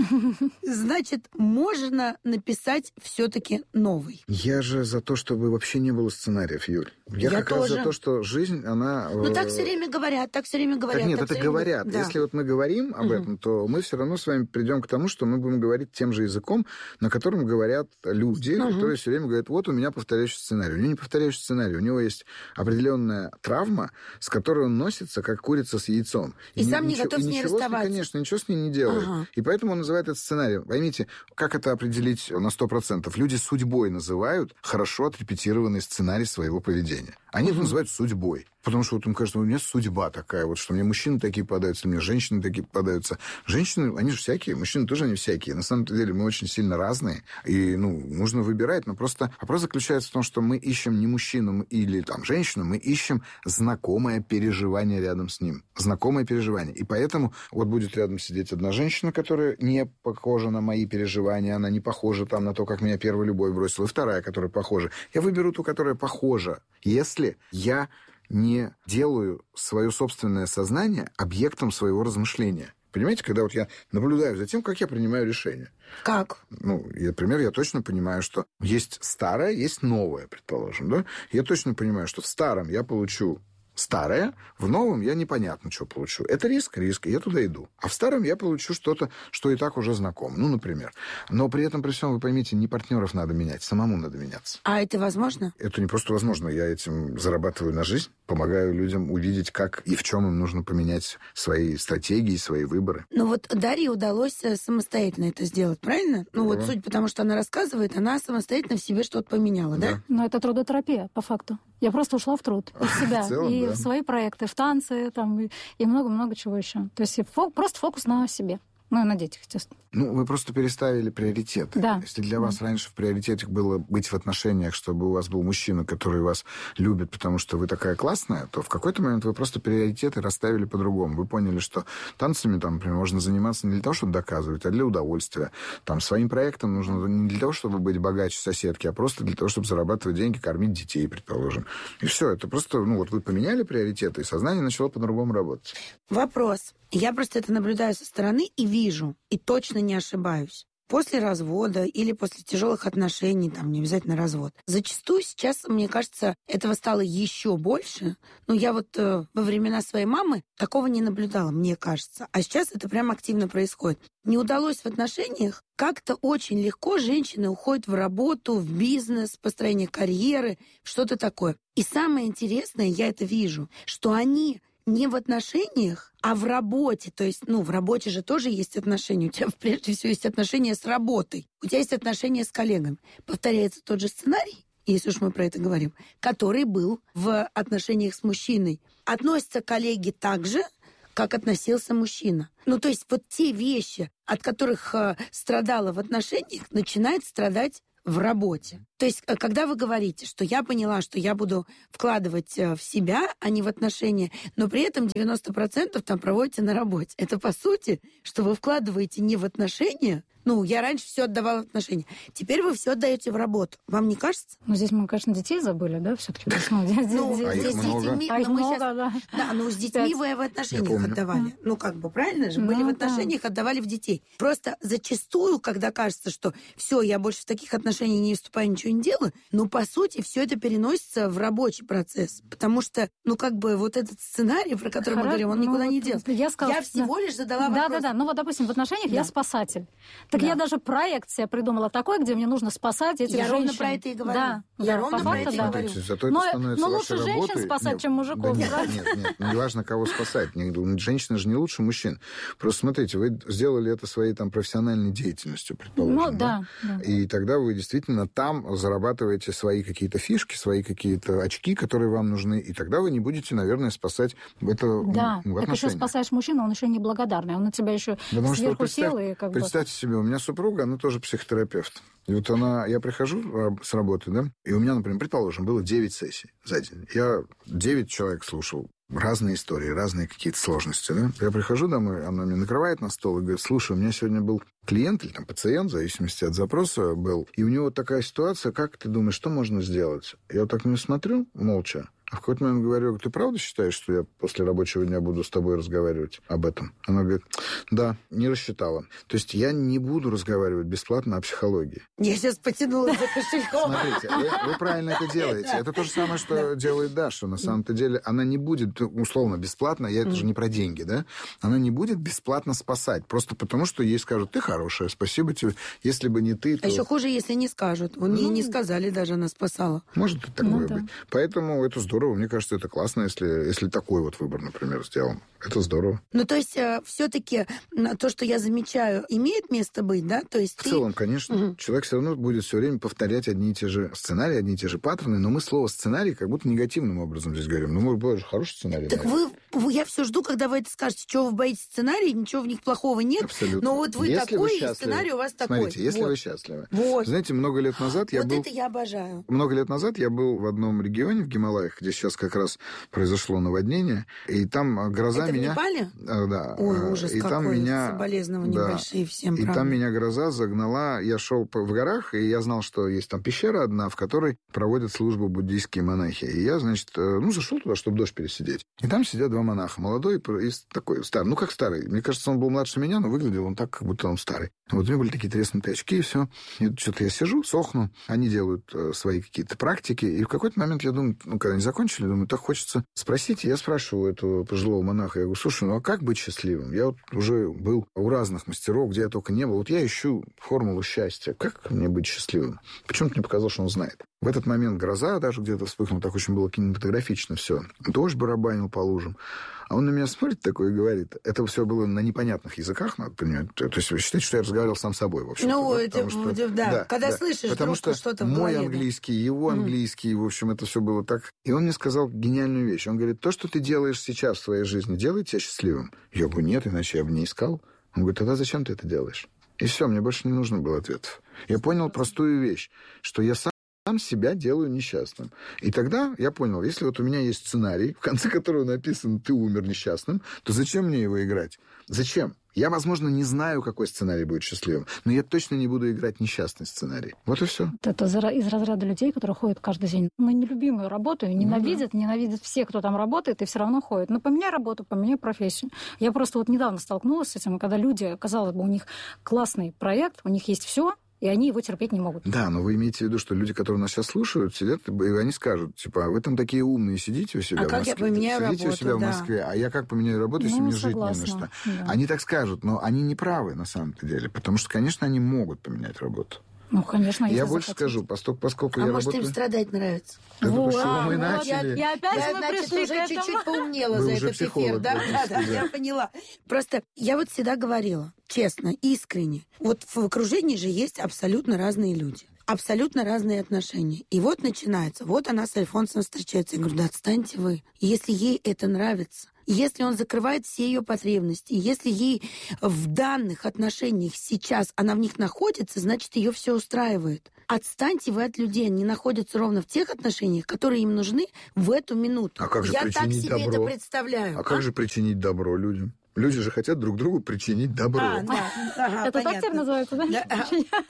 B: Значит, можно написать все-таки новый.
C: Я же за то, чтобы вообще не было сценариев, Юль. Я,
B: Я
C: как
B: тоже.
C: раз за то, что жизнь, она...
B: Ну, так все время говорят, так все время говорят.
C: Так нет,
B: так
C: это
B: все время-
C: говорят.
B: Да.
C: Если вот мы говорим об
B: Мгм.
C: этом, то мы все равно с вами придем к тому, что мы будем говорить тем же языком, на котором говорят люди,
B: Мгм.
C: которые все время говорят, вот у меня повторяющий сценарий. У него не повторяющий сценарий, у него есть определенная травма, с которой он носится, как курица с яйцом.
B: И сам не
C: ничего-
B: готов
C: и
B: с ней
C: ничего
B: расставаться.
C: Конечно, ничего с ней не делает.
B: Ага.
C: И поэтому он называет это сценарием. Поймите, как это определить на сто процентов? Люди судьбой называют хорошо отрепетированный сценарий своего поведения. Они это называют судьбой. Потому что вот им кажется, у меня судьба такая, вот что мне мужчины такие попадаются, мне женщины такие попадаются. Женщины, они же всякие, мужчины тоже они всякие. На самом деле мы очень сильно разные, и, ну, нужно выбирать. Но просто вопрос заключается в том, что мы ищем не мужчину или там женщину, мы ищем знакомое переживание рядом с ним. Знакомое переживание. И поэтому вот будет рядом сидеть одна женщина, которая не похожа на мои переживания, она не похожа там на то, как меня первая любовь бросила, и вторая, которая похожа. Я выберу ту, которая похожа, если я не делаю свое собственное сознание объектом своего размышления. Понимаете, когда вот я наблюдаю за тем, как я принимаю решения.
B: Как?
C: Ну, я, например, я точно понимаю, что есть старое, есть новое, предположим, да? Я точно понимаю, что в старом я получу старое, в новом я непонятно, что получу. Это риск, риск, и я туда иду. А в старом я получу что-то, что и так уже знакомо. Ну, например. Но при этом, при всем, вы поймите, не партнеров надо менять, самому надо меняться.
B: А это возможно?
C: Это не просто возможно. Я этим зарабатываю на жизнь, помогаю людям увидеть, как и в чем им нужно поменять свои стратегии, свои выборы.
B: Ну вот Дарье удалось э, самостоятельно это сделать, правильно? Ну вот
C: Да.
B: судя по тому, что она рассказывает, она самостоятельно в себе что-то поменяла, да?
C: Да.
A: Но это трудотерапия, по факту. Я просто ушла в труд, в себя,
C: В целом,
A: и
C: да.
A: в свои проекты, в танцы, там, и и много-много чего еще. То есть фо- просто фокус на себе. Ну, и на детях, естественно.
C: Ну, вы просто переставили приоритеты.
A: Да.
C: Если для вас раньше в приоритете было быть в отношениях, чтобы у вас был мужчина, который вас любит, потому что вы такая классная, то в какой-то момент вы просто приоритеты расставили по-другому. Вы поняли, что танцами, там, например, можно заниматься не для того, чтобы доказывать, а для удовольствия. Там, своим проектом нужно не для того, чтобы быть богаче соседки, а просто для того, чтобы зарабатывать деньги, кормить детей, предположим. И все. Это просто, ну, вот вы поменяли приоритеты, и сознание начало по-другому работать.
B: Вопрос. Я просто это наблюдаю со стороны и вижу, и точно не ошибаюсь. После развода или после тяжелых отношений, там не обязательно развод, зачастую сейчас, мне кажется, этого стало еще больше. Ну, я вот э, во времена своей мамы такого не наблюдала, мне кажется. А сейчас это прям активно происходит. Не удалось в отношениях, как-то очень легко женщины уходят в работу, в бизнес, в построение карьеры, в что-то такое. И самое интересное, я это вижу, что они не в отношениях, а в работе. То есть, ну, в работе же тоже есть отношения. У тебя, прежде всего, есть отношения с работой. У тебя есть отношения с коллегами. Повторяется тот же сценарий, если уж мы про это говорим, который был в отношениях с мужчиной. Относятся коллеги так же, как относился мужчина. Ну, то есть вот те вещи, от которых э, страдала в отношениях, начинает страдать в работе. То есть, когда вы говорите, что я поняла, что я буду вкладывать в себя, а не в отношения, но при этом девяносто процентов там проводите на работе. Это, по сути, что вы вкладываете не в отношения. Ну, я раньше все отдавала в отношения. Теперь вы все отдаете в работу. Вам не кажется?
A: Ну, здесь мы, конечно, детей забыли, да, все-таки? Ну,
B: Ну,
C: А их
B: здесь с
C: много.
B: детьми,
A: А их
B: но мы
A: много,
B: щас-
A: да.
B: Да, ну с детьми вы в отношениях
C: помню.
B: отдавали. Ну, как бы, правильно же? Были
A: Ну,
B: в отношениях, отдавали в детей. Просто зачастую, когда кажется, что все, я больше в таких отношениях не вступаю, ничего не делаю, но по сути все это переносится в рабочий процесс. Потому что, ну, как бы, вот этот сценарий, про который мы
A: Хоро-
B: говорим, он
A: ну,
B: никуда
A: вот
B: не делся.
A: Я, сказала,
B: Я
A: что-
B: всего лишь задала
A: Да,
B: вопрос.
A: да, да. Ну вот, допустим, в отношениях
B: Да.
A: я спасатель. Так
B: Да.
A: я даже проект себе придумала такой, где мне нужно спасать этих
B: Я
A: женщин.
B: ровно про это и говорю.
A: Да,
B: Я
A: да,
B: ровно
A: по
B: про
A: факту,
B: это и
A: да.
B: говорю.
C: Смотрите, зато это
A: Но-
C: становится
A: но
C: вашей
A: лучше женщин
C: работой.
A: спасать,
C: Нет,
A: чем мужиков,
C: да
A: правда?
C: нет, нет, нет, не важно, кого спасать. Не- Женщина же не лучше мужчин. Просто смотрите, вы сделали это своей там профессиональной деятельностью, предположим.
A: Ну, да, да.
C: И тогда вы действительно там зарабатываете свои какие-то фишки, свои какие-то очки, которые вам нужны, и тогда вы не будете, наверное, спасать это
A: Да,
C: в
A: так еще
C: отношениях.
A: спасаешь мужчину, он еще неблагодарный. Он на тебя еще
C: Потому что
A: сверху
C: представь-
A: сел и как бы...
C: представьте себе, у меня супруга, она тоже психотерапевт. И вот она, я прихожу а, с работы, да, и у меня, например, предположим, было девять сессий за день. Я девять человек слушал. Разные истории, разные какие-то сложности, да. Я прихожу домой, она мне накрывает на стол и говорит: слушай, у меня сегодня был клиент или там пациент, в зависимости от запроса был, и у него вот такая ситуация, как ты думаешь, что можно сделать? Я вот так на нее смотрю, молча, а в какой-то момент говорю: ты правда считаешь, что я после рабочего дня буду с тобой разговаривать об этом? Она говорит: да, не рассчитала. То есть я не буду разговаривать бесплатно о психологии.
B: Я сейчас потянулась за кошельком.
C: Смотрите, вы, вы правильно это делаете. Это то же самое, что делает Даша. На самом-то деле она не будет, условно, бесплатно, я это же не про деньги, да? Она не будет бесплатно спасать. Просто потому, что ей скажут: ты хорошая, спасибо тебе. Если бы не ты, то...
B: А еще хуже, если не скажут. Он ей не сказали, даже она спасала.
C: Может и такое
A: Ну да.
C: быть. Поэтому это здорово. Мне кажется, это классно, если, если такой вот выбор, например, сделан. Это здорово.
B: Ну, то есть, все-таки то, что я замечаю, имеет место быть, да? То есть
C: В
B: ты...
C: целом, конечно, человек все равно будет все время повторять одни и те же сценарии, одни и те же паттерны, но мы слово «сценарий» как будто негативным образом здесь говорим. Ну, может быть, хороший сценарий.
B: Так
C: наверное.
B: вы, я все жду, когда вы это скажете. Чего вы боитесь сценарий, ничего в них плохого нет.
C: Абсолютно.
B: Но вот вы
C: Если
B: такой, и
C: счастливы-
B: сценарий у вас такой.
C: Смотрите, если
B: Вот.
C: вы счастливы.
B: Вот.
C: Знаете, много лет назад я
B: Вот
C: был...
B: это я обожаю.
C: Много лет назад я был в одном регионе в Гималаях, где сейчас как раз произошло наводнение, и там а, гроза
B: Это в
C: меня...
B: Непале?
C: А, да.
B: Ой,
C: А,
B: ужас
C: и
B: какой.
C: там меня...
B: Соболезнования
C: Да.
B: большие всем,
C: И
B: правда.
C: там меня гроза загнала. Я шел по- в горах, и я знал, что есть там пещера одна, в которой проводят службу буддийские монахи. И я, значит, э, ну, зашел туда, чтобы дождь пересидеть. И там сидят два монаха. Молодой и с- такой старый. Ну, как старый. Мне кажется, он был младше меня, но выглядел он так, как будто он старый. Вот у него были такие треснутые очки, и все. И что-то я сижу, сохну. Они делают э, свои какие-то практики. И в какой-то момент я думаю, ну, когда они закончили, думаю, так хочется спросить. И я спрашиваю этого пожилого монаха. Я говорю: слушай, ну, а как быть счастливым? Я вот уже был у разных мастеров, где я только не был. Вот я ищу формулу счастья. Как мне быть счастливым? Почему-то мне показалось, что он знает. В этот момент гроза даже где-то вспыхнула, так очень было кинематографично все. Дождь барабанил по лужам. А он на меня смотрит такой и говорит, это все было на непонятных языках, надо понимать. То есть вы считаете, что я разговаривал сам с собой, в общем.
B: Ну,
C: да,
B: это,
C: что,
B: да, да, когда да, слышишь
C: потому
B: что что-то в
C: мой
B: голове,
C: английский, его английский, в общем, это все было так. И он мне сказал гениальную вещь. Он говорит, то, что ты делаешь сейчас в своей жизни, делает тебя счастливым. Я говорю, нет, иначе я бы не искал. Он говорит, тогда зачем ты это делаешь? И все, мне больше не нужно было ответов. Я понял простую вещь, что я сам сам себя делаю несчастным. И тогда я понял, если вот у меня есть сценарий, в конце которого написано «ты умер несчастным», то зачем мне его играть? Зачем? Я, возможно, не знаю, какой сценарий будет счастливым, но я точно не буду играть несчастный сценарий. Вот и все.
A: Это из разряда людей, которые ходят каждый день на нелюбимую работу, и ненавидят, ну, да. ненавидят все, кто там работает, и все равно ходят. Ну, поменяй работу, поменяй профессию. Я просто вот недавно столкнулась с этим, когда люди, казалось бы, у них классный проект, у них есть все, и они его терпеть не могут. Да,
C: но вы имеете в виду, что люди, которые нас сейчас слушают, сидят, и они скажут, типа, вы там такие умные, сидите у себя
B: а
C: в
B: Москве.
C: Сидите
B: работу,
C: у себя
B: да.
C: в Москве, а я как поменяю работу, если
A: ну,
C: мне
A: согласна,
C: жить не на что?
A: Да.
C: Они так скажут, но они не правы на самом-то деле, потому что, конечно, они могут поменять работу.
A: Ну, конечно,
C: я
A: если
C: больше
A: захотите.
C: скажу, поскольку, поскольку
B: а
C: я
B: может,
C: работаю...
B: им страдать нравится?
C: Это
A: вот,
C: почему мы
A: вот,
C: начали?
A: Я, и опять
B: я,
A: мы
B: значит,
A: пришли
B: уже
A: к этому.
B: чуть-чуть поумнела
C: Вы
B: за
C: уже
B: этот
C: психолог,
B: эфир. Да, да, да,
C: да,
B: я поняла. Просто я вот всегда говорила, честно, искренне, вот в окружении же есть абсолютно разные люди. Абсолютно разные отношения. И вот начинается. Вот она с Альфонсом встречается. Я говорю, да отстаньте вы. Если ей это нравится, если он закрывает все ее потребности, если ей в данных отношениях сейчас она в них находится, значит, ее все устраивает. Отстаньте вы от людей. Они находятся ровно в тех отношениях, которые им нужны в эту минуту.
C: А как же
B: Я
C: причинить
B: так себе
C: добро?
B: это представляю.
C: А, а как же причинить добро людям? Люди же хотят друг другу причинить добро.
B: А, да. Ага,
A: это
B: понятно.
A: так теперь называется, да?
B: да?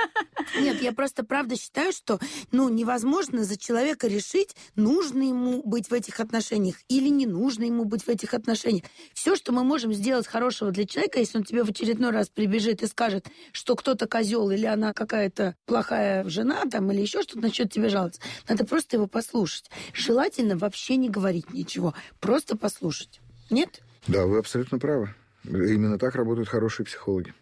B: Нет, я просто правда считаю, что ну, невозможно за человека решить, нужно ему быть в этих отношениях или не нужно ему быть в этих отношениях. Все, что мы можем сделать хорошего для человека, если он тебе в очередной раз прибежит и скажет, что кто-то козел или она какая-то плохая жена там, или еще что-то, начнет тебе жаловаться, надо просто его послушать. Желательно вообще не говорить ничего, просто послушать. Нет?
C: Да, вы абсолютно правы. Именно так работают хорошие психологи.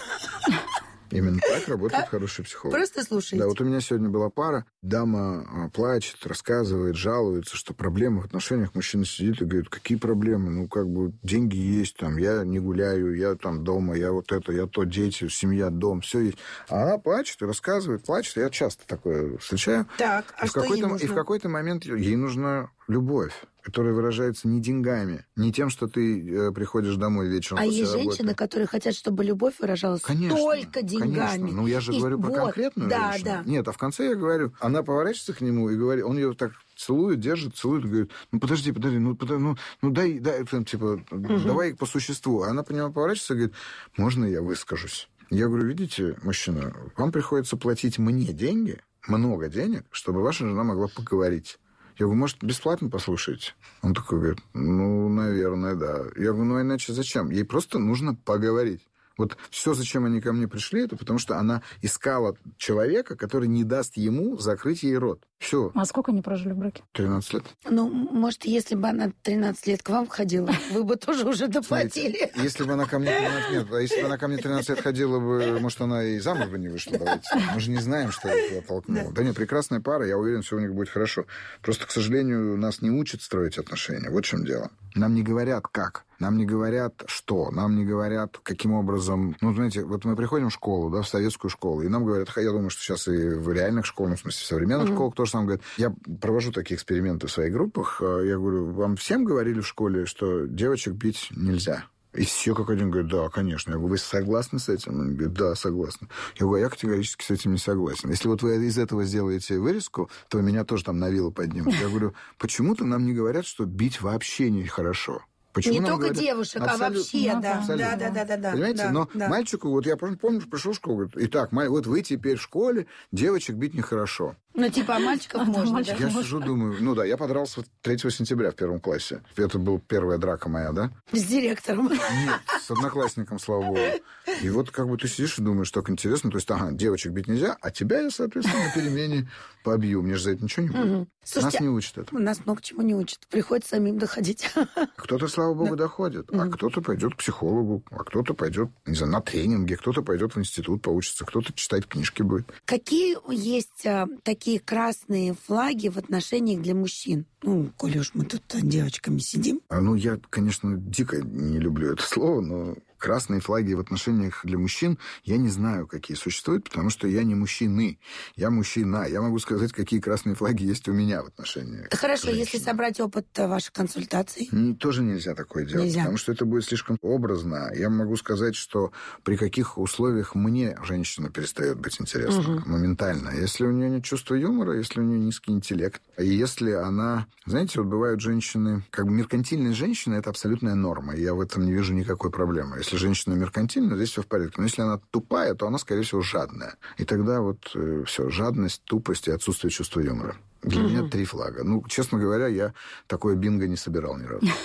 C: Именно так работают хорошие психологи.
B: Просто слушайте.
C: Да, вот у меня сегодня была пара. Дама плачет, рассказывает, жалуется, что проблемы в отношениях. Мужчина сидит и говорит, какие проблемы? Ну, как бы деньги есть, там, я не гуляю, я там дома, я вот это, я то, дети, семья, дом, все есть. А она плачет и рассказывает, плачет. Я часто такое встречаю.
B: Так, а
C: и
B: что
C: в
B: ей нужно?
C: И в какой-то момент ей нужна любовь, которая выражается не деньгами, не тем, что ты э, приходишь домой вечером
B: а
C: после
B: есть
C: работы.
B: женщины, которые хотят, чтобы любовь выражалась
C: конечно,
B: только деньгами.
C: Конечно. Ну, я же
B: и
C: говорю
B: вот,
C: про конкретную
B: да,
C: женщину.
B: Да.
C: Нет, а в конце я говорю, она поворачивается к нему и говорит, он ее так целует, держит, целует, и говорит, ну, подожди, подожди, ну, подожди, ну, ну дай, дай, там, типа, угу. давай по существу. А она по нему поворачивается и говорит, можно я выскажусь? Я говорю, видите, мужчина, вам приходится платить мне деньги, много денег, чтобы ваша жена могла поговорить. Я говорю, может, бесплатно послушаете? Он такой говорит, ну, наверное, да. Я говорю, ну, а иначе зачем? Ей просто нужно поговорить. Вот все, зачем они ко мне пришли, это потому что она искала человека, который не даст ему закрыть ей рот. Все.
A: А сколько они прожили в браке?
C: тринадцать лет.
B: Ну, может, если бы она тринадцать лет к вам ходила, вы бы тоже уже доплатили.
C: Знаете, если бы она ко мне тринадцать лет, а если бы она ко мне тринадцать лет ходила бы, может, она и замуж бы не вышла. Давайте. Мы же не знаем, что это толкнуло. Да. да нет, прекрасная пара, я уверен, все у них будет хорошо. Просто, к сожалению, нас не учат строить отношения. Вот в чем дело. Нам не говорят, как. Нам не говорят, что. Нам не говорят, каким образом. Ну, знаете, вот мы приходим в школу, да, в советскую школу, и нам говорят, я думаю, что сейчас и в реальных школах, ну, в смысле, в современных mm-hmm. школах тоже самое говорят. Я провожу такие эксперименты в своих группах. Я говорю, вам всем говорили в школе, что девочек бить нельзя? И все как один говорят, да, конечно. Я говорю, вы согласны с этим? Они говорят, да, согласны. Я говорю, а я категорически с этим не согласен. Если вот вы из этого сделаете вырезку, то меня тоже там на вилу поднимут. Я говорю, почему-то нам не говорят, что бить вообще нехорошо. Почему
B: не только
C: говорят,
B: девушек,
C: абсолютно,
B: а вообще,
C: ну,
B: да.
C: Абсолютно.
B: Да, да, да, да.
C: Понимаете?
B: Да,
C: Но
B: да.
C: мальчику, вот я помню, пришел в школу, говорит, итак, вот вы теперь в школе, девочек бить нехорошо.
B: Ну, типа, а мальчиков а, можно,
A: мальчик
B: да?
C: Я сижу, думаю, ну да, я подрался третьего сентября в первом классе. Это была первая драка моя, да?
B: С директором.
C: Нет, с одноклассником, слава богу. И вот как бы ты сидишь и думаешь, так интересно, то есть, ага, девочек бить нельзя, а тебя я, соответственно, на перемене побью. Мне же за это ничего не будет. Угу.
B: Слушайте,
C: нас не учат этому.
B: Нас много чему не учат. Приходится самим доходить.
C: Кто-то, слава богу, да. доходит, а угу. кто-то пойдет к психологу, а кто-то пойдет, не знаю, на тренинги, кто-то пойдет в институт поучится, кто-то читать книжки будет.
B: Какие есть а, такие красные флаги в отношениях для мужчин? Ну, коли уж мы тут девочками сидим.
C: А, ну, я, конечно, дико не люблю это слово, но красные флаги в отношениях для мужчин я не знаю, какие существуют, потому что я не мужчины, я мужчина. Я могу сказать, какие красные флаги есть у меня в отношениях.
B: Хорошо, если собрать опыт ваших консультаций.
C: Тоже нельзя такое делать, нельзя. Потому что это будет слишком образно. Я могу сказать, что при каких условиях мне женщина перестает быть интересна угу. моментально. Если у нее нет чувства юмора, если у нее низкий интеллект, и если она... Знаете, вот бывают женщины... Как бы меркантильная женщина — это абсолютная норма. Я в этом не вижу никакой проблемы. Если женщина меркантильна, здесь все в порядке. Но если она тупая, то она, скорее всего, жадная. И тогда вот э, все, жадность, тупость и отсутствие чувства юмора. Для mm-hmm. меня три флага. Ну, честно говоря, я такое бинго не собирал ни разу.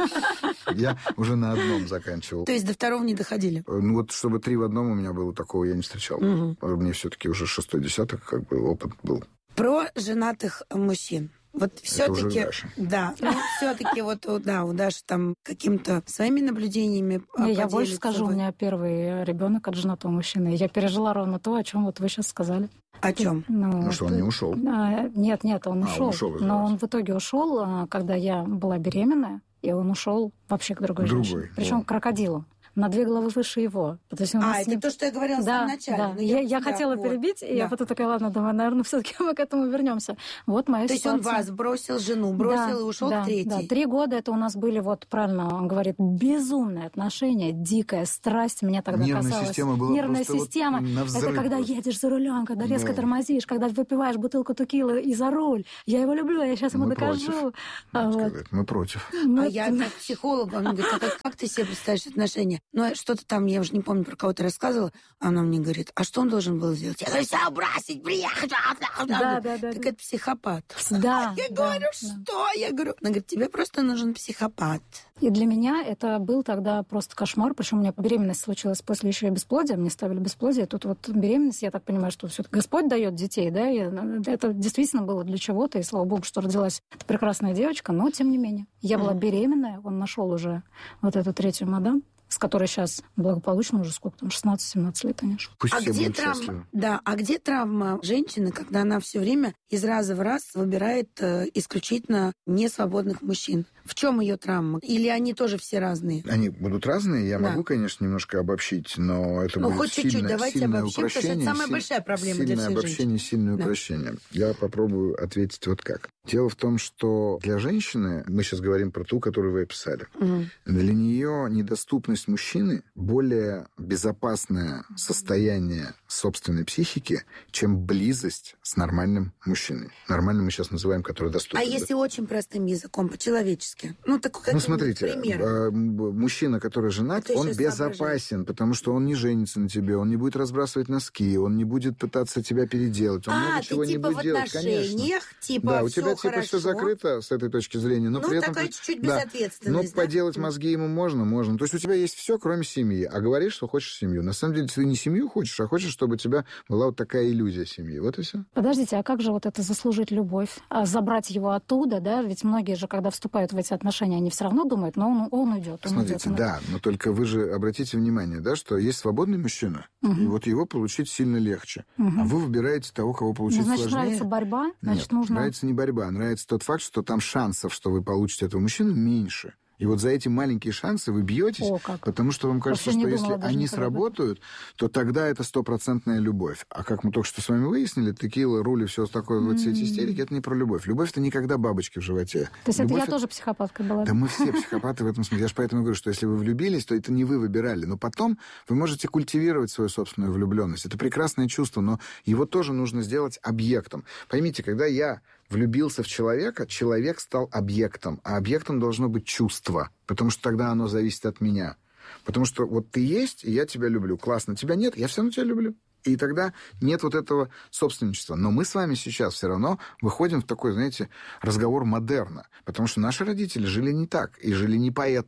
C: Я уже на одном заканчивал.
B: То есть до второго не доходили?
C: Ну, вот чтобы три в одном у меня было, такого я не встречал. Мне все-таки уже шестой десяток, как бы, опыт был.
B: Про женатых мужчин. Вот все-таки, да, ну, все-таки вот, да, у Даши там каким-то своими наблюдениями.
A: Не, я больше скажу, вы. У меня первый ребенок от женатого мужчины. Я пережила ровно то, о чем вот вы сейчас сказали.
B: О чем?
C: Ну, ну что, он не ушел?
A: А, нет, нет, он а, ушел. Он ушел но он в итоге ушел, когда я была беременная, и он ушел вообще к другой, другой. женщине. Причем к крокодилу. На две головы выше его.
B: То есть а, это ним... то, что я говорила да, в самом начале.
A: Да. Я, я, я да, хотела вот. перебить, да. и я потом такая, ладно, думаю, наверное, все-таки мы к этому вернемся. Вот моя
B: то
A: ситуация.
B: То есть он вас бросил, жену бросил да, и ушел
A: да,
B: к третьей.
A: Да, три года это у нас были, вот правильно он говорит, безумные отношения, дикая страсть меня тогда
C: Нервная
A: касалась.
C: Система была
A: Нервная система.
C: Вот
A: это когда
C: просто.
A: едешь за рулем, когда резко да. тормозишь, когда выпиваешь бутылку текилы и за руль. Я его люблю, я сейчас ему
C: мы
A: докажу.
C: А вот. Мы против.
B: А я как психолог, он говорит, а как, как ты себе представляешь отношения? Ну, что-то там я уже не помню, про кого ты рассказывала, она мне говорит, а что он должен был сделать? Я говорю, все бросить, приехать.
A: Да, да, да.
B: Так это психопат.
A: Да.
B: Я говорю, что? Я говорю, она говорит, тебе просто нужен психопат.
A: И для меня это был тогда просто кошмар, причем у меня беременность случилась после еще и бесплодия, мне ставили бесплодие, тут вот беременность, я так понимаю, что все-таки Господь дает детей, да, и это действительно было для чего-то, и слава богу, что родилась эта прекрасная девочка, но тем не менее. Я была беременная, он нашел уже вот эту третью мадам, с которой сейчас благополучно уже сколько там, шестнадцать-семнадцать лет, конечно.
C: Пусть
B: а
C: все
B: где
C: будут
B: травма?
C: Счастливы.
B: Да, а где травма женщины, когда она все время из раза в раз выбирает э, исключительно несвободных мужчин? В чем ее травма? Или они тоже все разные?
C: Они будут разные. Я
B: да.
C: могу, конечно, немножко обобщить, но это
B: ну,
C: будет
B: хоть
C: сильное,
B: чуть-чуть, давайте
C: сильное
B: обобщим,
C: упрощение.
B: Потому что это самая
C: силь...
B: большая проблема
C: сильное
B: для всех
C: обобщение,
B: женщин.
C: сильное
B: да.
C: упрощение. Я попробую ответить вот как. Дело в том, что для женщины, мы сейчас говорим про ту, которую вы описали, угу. для нее недоступность мужчины более безопасное состояние собственной психики, чем близость с нормальным мужчиной. Нормальным мы сейчас называем, который доступен.
B: А если очень простым языком, по-человечески? Ну, такой
C: ну смотрите,
B: пример.
C: Мужчина, который женат, это он безопасен, потому что он не женится на тебе, он не будет разбрасывать носки, он не будет пытаться тебя переделать, он
B: а,
C: много чего
B: типа
C: не будет делать, конечно.
B: Типа
C: да, у
B: все
C: тебя
B: хорошо.
C: типа все закрыто с этой точки зрения, но
B: ну,
C: при этом...
B: такая чуть-чуть
C: да,
B: безответственность.
C: но да? поделать мозги ему можно, можно. То есть у тебя есть все, кроме семьи, а говоришь, что хочешь семью. На самом деле ты не семью хочешь, а хочешь, чтобы у тебя была вот такая иллюзия семьи. Вот и все.
A: Подождите, а как же вот это заслужить любовь? А забрать его оттуда, да? Ведь многие же, когда вступают в эти отношения, они все равно думают, но он, он уйдет. Он
C: Смотрите,
A: уйдет, он
C: да, уйдет. Но только вы же обратите внимание, да, что есть свободный мужчина, угу. и вот его получить сильно легче. Угу. А вы выбираете того, кого получить
A: ну, значит,
C: сложнее.
A: Нравится борьба, значит,
C: Нет,
A: нужно...
C: нравится не борьба, нравится тот факт, что там шансов, что вы получите этого мужчину, меньше. И вот за эти маленькие шансы вы бьетесь,
A: О, как.
C: потому что вам кажется,
A: Вообще
C: что
A: думала,
C: если они сработают, то тогда это стопроцентная любовь. А как мы только что с вами выяснили, текила, рули, все такое, mm-hmm. вот все эти истерики, это не про любовь. Любовь — это никогда бабочки в животе.
A: То есть
C: любовь
A: это я
C: это...
A: тоже психопатка была?
C: Да мы все психопаты в этом смысле. Я же поэтому говорю, что если вы влюбились, то это не вы выбирали. Но потом вы можете культивировать свою собственную влюбленность. Это прекрасное чувство, но его тоже нужно сделать объектом. Поймите, когда я влюбился в человека, человек стал объектом, а объектом должно быть чувство, потому что тогда оно зависит от меня. Потому что вот ты есть, и я тебя люблю. Классно. Тебя нет, я все равно тебя люблю. И тогда нет вот этого собственничества. Но мы с вами сейчас все равно выходим в такой, знаете, разговор модерна. Потому что наши родители жили не так и жили не поэтому.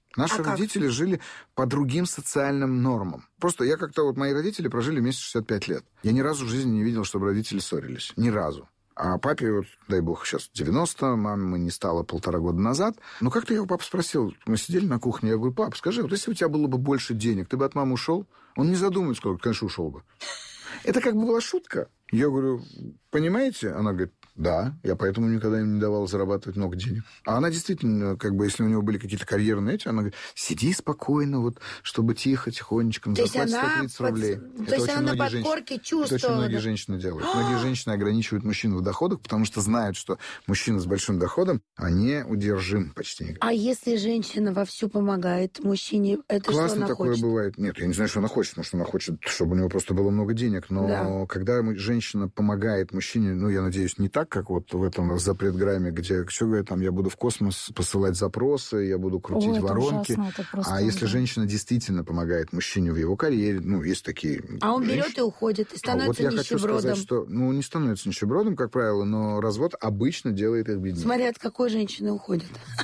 C: Наши
B: А
C: родители как? жили по другим социальным нормам. Просто я как-то... Вот мои родители прожили вместе шестьдесят пять лет. Я ни разу в жизни не видел, чтобы родители ссорились. Ни разу. А папе, вот, дай бог, сейчас девяносто, маме не стало полтора года назад. Ну, как-то я у папы спросил, мы сидели на кухне, я говорю: пап, скажи, вот если у тебя было бы больше денег, ты бы от мамы ушел? Он не задумывается, сказал: конечно, ушел бы. Это как бы была шутка. Я говорю: понимаете? Она говорит: да, я поэтому никогда им не давал зарабатывать много денег. А она действительно, как бы, если у него были какие-то карьерные эти, она говорит: сиди спокойно, вот, чтобы тихо, тихонечко, заплатить сто тридцать рублей.
B: Под... То есть она на подкорке чувствовала.
C: Это очень многие женщины делают. Многие женщины ограничивают мужчин в доходах, потому что знают, что мужчина с большим доходом, а не удержим почти никогда.
B: А если женщина вовсю помогает мужчине, это
C: Классно
B: что она
C: такое
B: хочет?
C: бывает. Нет, я не знаю, что она хочет, потому что она хочет, чтобы у него просто было много денег. Но да. когда женщина помогает мужчине, ну, я надеюсь, не так, как вот в этом запретграмме, где, что говорят, там, я буду в космос посылать запросы, я буду крутить
A: Ой,
C: воронки.
A: Ужасно, это просто,
C: а если
A: да.
C: женщина действительно помогает мужчине в его карьере, ну, есть такие...
B: А он
C: женщины.
B: берет и уходит, и становится
C: а вот я
B: нищебродом.
C: хочу сказать, что, ну, не становится нищебродом, как правило, но развод обычно делает их беднее.
B: Смотря от какой женщины уходит.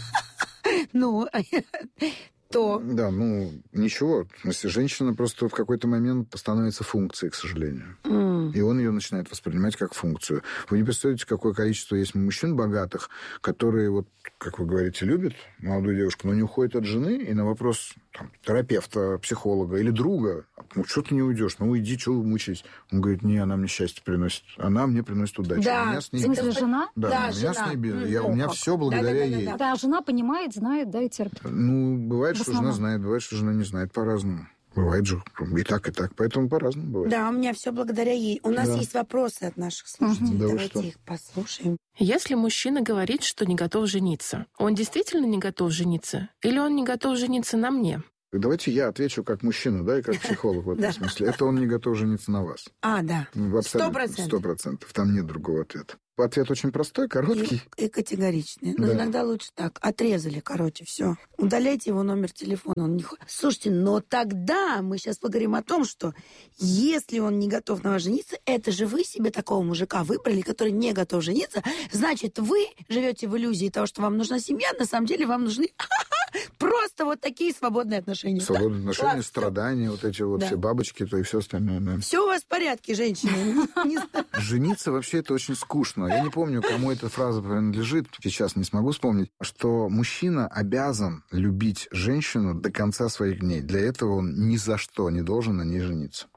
B: Ну, то...
C: Да, ну, ничего. В смысле, женщина просто в какой-то момент становится функцией, к сожалению. Mm. И он ее начинает воспринимать как функцию. Вы не представляете, какое количество есть мужчин богатых, которые, вот, как вы говорите, любят молодую девушку, но не уходят от жены, и на вопрос там, терапевта, психолога или друга: ну, что ты не уйдешь? Ну, уйди, что вы мучаетесь? Он говорит: не, она мне счастье приносит. Она мне приносит удачу.
B: Да.
C: У меня с ней...
A: В смысле, жена?
C: Да,
B: да,
C: у меня
B: жена.
C: с ней...
B: Mm-hmm.
C: Я, у меня все благодаря
B: да, да, да,
C: ей.
B: да, да.
A: Да, жена понимает, знает, да, и терпит.
C: Ну, бывает,
A: В
C: что
A: основном.
C: жена знает, бывает, что жена не знает, по-разному. Бывает же и так, и так. Поэтому по-разному бывает.
B: Да, у меня все благодаря ей. У нас
C: Да.
B: есть вопросы от наших слушателей.
C: Да вы
B: Давайте
C: что?
B: их послушаем.
H: Если мужчина говорит, что не готов жениться, он действительно не готов жениться? Или он не готов жениться на мне?
C: Давайте я отвечу как мужчина, да, и как психолог в этом смысле. Это он не готов жениться на вас.
B: А, да. Сто процентов.
C: Сто процентов. Там нет другого ответа. Ответ очень простой, короткий.
B: И, и категоричный. Но
C: Да.
B: иногда лучше так. Отрезали, короче, все. Удаляйте его номер телефона. Он не хо- Слушайте, но тогда мы сейчас поговорим о том, что если он не готов на вас жениться, это же вы себе такого мужика выбрали, который не готов жениться, значит, вы живете в иллюзии того, что вам нужна семья, на самом деле вам нужны просто вот такие свободные отношения.
C: Свободные
B: Да?
C: отношения,
B: Класс,
C: страдания, вот эти вот
B: Да.
C: все бабочки, то и все остальное. Да.
B: Все у вас в порядке, женщины. Не знаю.
C: Жениться вообще это очень скучно. Я не помню, кому эта фраза принадлежит, сейчас не смогу вспомнить, что мужчина обязан любить женщину до конца своих дней. Для этого он ни за что не должен на ней жениться.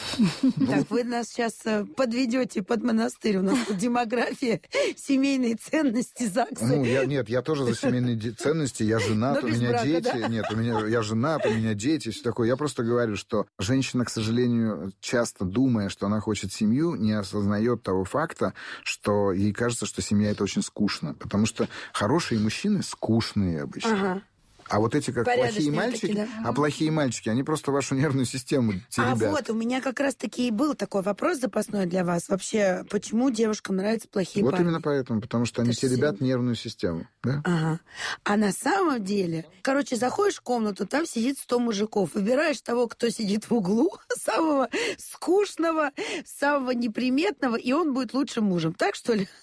B: Так, вы нас сейчас подведете под монастырь. У нас тут демография, семейные ценности, ЗАГСа.
C: Ну, я, нет, я тоже за семейные де- ценности. Я женат,
B: Но
C: у
B: без
C: меня
B: брака,
C: дети.
B: да?
C: Нет, у меня, я женат, у меня дети, все такое. Я просто говорю, что женщина, к сожалению, часто думая, что она хочет семью, не осознает того факта, что ей кажется, что семья — это очень скучно. Потому что хорошие мужчины скучные обычно.
B: Ага.
C: А вот эти как
B: Порядочные
C: плохие мальчики,
B: такие, да.
C: а плохие мальчики, они просто вашу нервную систему
B: А
C: теребят.
B: вот, у меня как раз-таки и был такой вопрос запасной для вас. Вообще, почему девушкам нравятся плохие
C: Вот
B: парни?
C: именно поэтому, потому что они
B: Это же
C: теребят
B: сильно.
C: нервную систему. Да?
B: Ага. А на самом деле, короче, заходишь в комнату, там сидит сто мужиков. Выбираешь того, кто сидит в углу, самого скучного, самого неприметного, и он будет лучшим мужем. Так, что ли?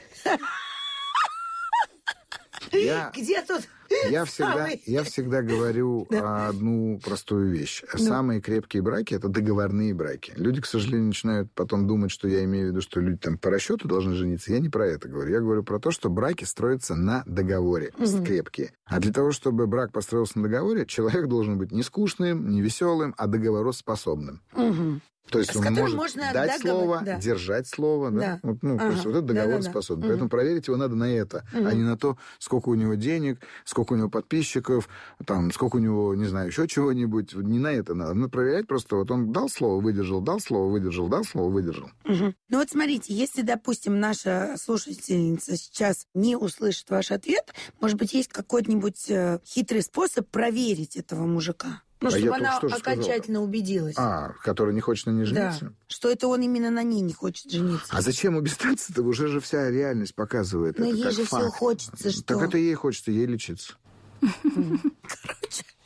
C: Я...
B: Где тут
C: Я всегда,
B: самый-
C: я всегда говорю одну простую вещь. Самые крепкие браки — это договорные браки. Люди, к сожалению, начинают потом думать, что я имею в виду, что люди там по расчету должны жениться. Я не про это говорю. Я говорю про то, что браки строятся на договоре, крепкие. А для того, чтобы брак построился на договоре, человек должен быть не скучным, не веселым, а договороспособным.
B: Мгм.
C: То есть
B: С
C: он
B: которым
C: может
B: можно
C: дать
B: договор-
C: слово,
B: да.
C: держать слово. Да?
B: Да.
C: Вот, ну, то есть
B: Ага.
C: вот это
B: Да-да-да.
C: договороспособный.
B: Мгм.
C: Поэтому проверить его надо на это,
B: Мгм.
C: а не на то, сколько у него денег, сколько у него подписчиков, там, сколько у него, не знаю, еще чего-нибудь. Не на это надо. Надо проверять просто, вот он дал слово, выдержал, дал слово, выдержал, дал слово, выдержал.
B: Мгм. Ну вот смотрите, если, допустим, наша слушательница сейчас не услышит ваш ответ, может быть, есть какой-нибудь э, хитрый способ проверить этого мужика? Ну,
C: А
B: чтобы
C: я только
B: она
C: что же сказал.
B: окончательно убедилась.
C: А, который не хочет на ней
B: да.
C: жениться?
B: Что это он именно на ней не хочет жениться.
C: А зачем убеждаться-то? Уже же вся реальность показывает
B: Но
C: это
B: ей
C: как
B: же
C: факт.
B: все хочется, что...
C: Так это ей хочется, ей лечиться.
B: Короче,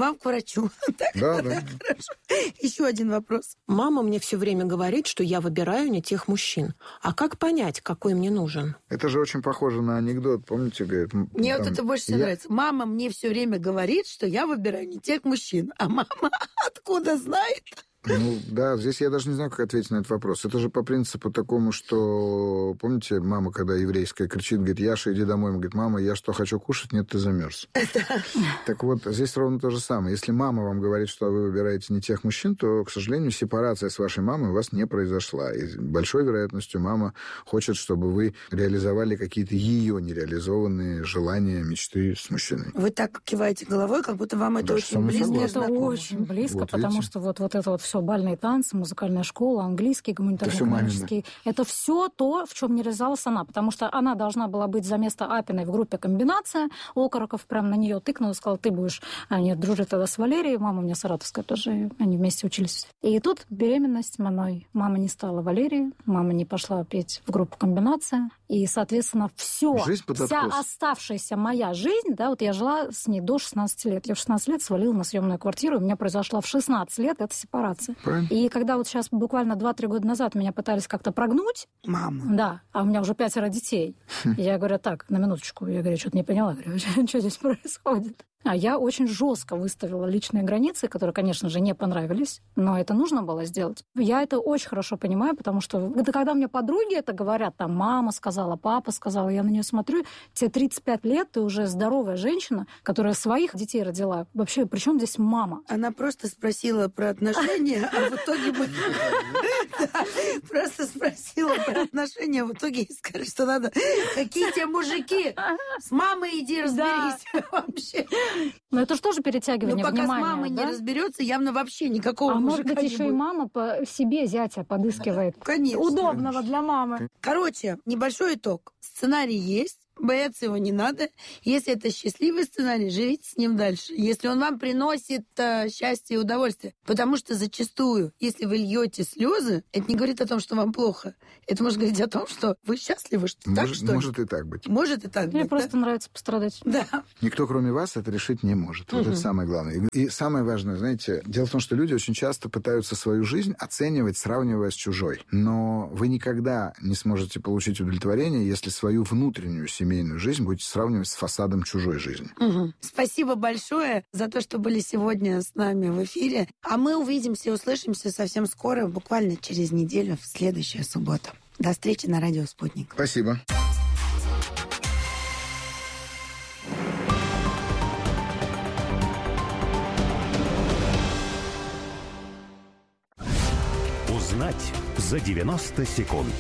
B: вам к врачу.
C: Да, да.
B: Хорошо. Еще один вопрос.
H: Мама мне все время говорит, что я выбираю не тех мужчин. А как понять, какой мне нужен?
C: Это же очень похоже на анекдот, помните, говорит...
B: Мне
C: там,
B: вот это больше всего
C: я...
B: нравится. Мама мне все время говорит, что я выбираю не тех мужчин. А мама откуда знает?
C: Ну, да, здесь я даже не знаю, как ответить на этот вопрос. Это же по принципу такому, что... Помните, мама, когда еврейская кричит, говорит, Яша, иди домой. Он говорит, мама, я что, хочу кушать? Нет, ты замерз. Так вот, здесь ровно то же самое. Если мама вам говорит, что вы выбираете не тех мужчин, то, к сожалению, сепарация с вашей мамой у вас не произошла. И с большой вероятностью мама хочет, чтобы вы реализовали какие-то ее нереализованные желания, мечты с мужчиной.
B: Вы так киваете головой, как будто вам это
C: Даже
B: очень
C: со мной
B: близко.
C: согласен.
A: Это
B: знакомо.
A: очень близко,
C: Вот
A: потому
C: видите?
A: что вот, вот это вот все бальные танцы, музыкальная школа, английский, гуманитарно-экономический. Это все то, в чем не реализовалась она, потому что она должна была быть за место Апиной в группе «Комбинация». Окороков прям на нее тыкнул и сказал, ты будешь... Они дружат тогда с Валерией, мама у меня саратовская тоже, они вместе учились. И тут беременность мной. Мама не стала Валерией, мама не пошла петь в группу «Комбинация». И, соответственно, все,
C: Жизнь под
A: вся
C: откос.
A: оставшаяся моя жизнь, да, вот я жила с ней до шестнадцати лет. Я в шестнадцать лет свалила на съемную квартиру, у меня произошла в шестнадцать лет эта сепарация.
C: Правильно.
A: И когда вот сейчас буквально два-три года назад меня пытались как-то прогнуть,
B: Мама.
A: да, а у меня уже пятеро детей. Я говорю, так, на минуточку. Я говорю, что-то не поняла. Я говорю, что здесь происходит? А я очень жестко выставила личные границы, которые, конечно же, не понравились, но это нужно было сделать. Я это очень хорошо понимаю, потому что это когда мне подруги это говорят, там, мама сказала, папа сказала, я на нее смотрю, тебе тридцать пять лет, ты уже здоровая женщина, которая своих детей родила. Вообще, при чем здесь мама?
B: Она просто спросила про отношения, а в итоге мы... Просто спросила про отношения, а в итоге сказали, что надо... Какие те мужики? С мамой иди разберись вообще.
A: Но это же тоже перетягивание
B: Но пока
A: внимания.
B: с мамой
A: да?
B: не разберется, явно вообще никакого
A: А может
B: мужика
A: быть,
B: не
A: еще и
B: будет.
A: мама по себе зятя подыскивает.
B: Конечно.
A: Удобного для мамы.
B: Короче, небольшой итог. Сценарий есть, бояться его не надо. Если это счастливый сценарий, живите с ним дальше. Если он вам приносит э, счастье и удовольствие. Потому что зачастую, если вы льете слезы, это не говорит о том, что вам плохо. Это может говорить о том, что вы счастливы. Что, так,
C: Может,
B: что ли?
C: может и так быть.
B: Может и так
A: Мне
B: быть,
A: просто нравится пострадать.
B: да? Да.
C: Никто, кроме вас, это решить не может. Вот
B: Мгм.
C: это самое главное. И, и самое важное, знаете, дело в том, что люди очень часто пытаются свою жизнь оценивать, сравнивая с чужой. Но вы никогда не сможете получить удовлетворение, если свою внутреннюю семейную жизнь будете сравнивать с фасадом чужой жизни.
B: Мгм. Спасибо большое за то, что были сегодня с нами в эфире. А мы увидимся и услышимся совсем скоро, буквально через неделю, в следующую субботу. До встречи на радио «Спутник».
C: Спасибо.
D: Узнать за девяносто секунд.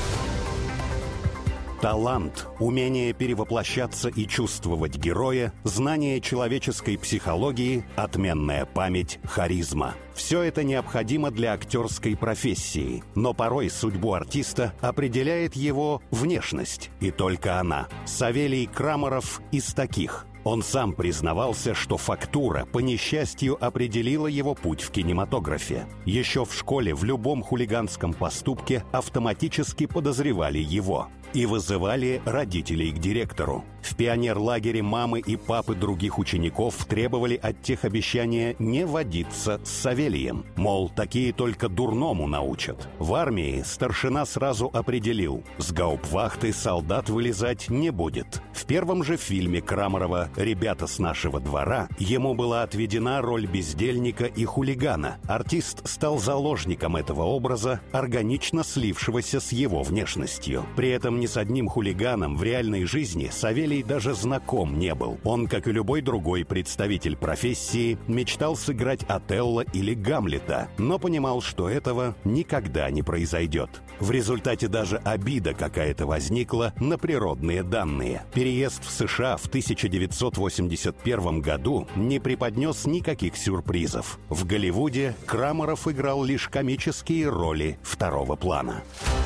D: Талант, умение перевоплощаться и чувствовать героя, знание человеческой психологии, отменная память, харизма. Все это необходимо для актерской профессии, но порой судьбу артиста определяет его внешность, и только она. Савелий Крамаров из таких. Он сам признавался, что фактура, по несчастью, определила его путь в кинематографе. Еще в школе в любом хулиганском поступке автоматически подозревали его и вызывали родителей к директору. В пионерлагере мамы и папы других учеников требовали от тех обещания не водиться с Савелием. Мол, такие только дурному научат. В армии старшина сразу определил, с гауптвахты солдат вылезать не будет. В первом же фильме Крамарова «Ребята с нашего двора» ему была отведена роль бездельника и хулигана. Артист стал заложником этого образа, органично слившегося с его внешностью. При этом ни с одним хулиганом в реальной жизни Савелий даже знаком не был. Он, как и любой другой представитель профессии, мечтал сыграть Отелло или Гамлета, но понимал, что этого никогда не произойдет. В результате даже обида какая-то возникла на природные данные. Переезд в США в тысяча девятьсот восемьдесят первом году не преподнес никаких сюрпризов. В Голливуде Крамаров играл лишь комические роли второго плана.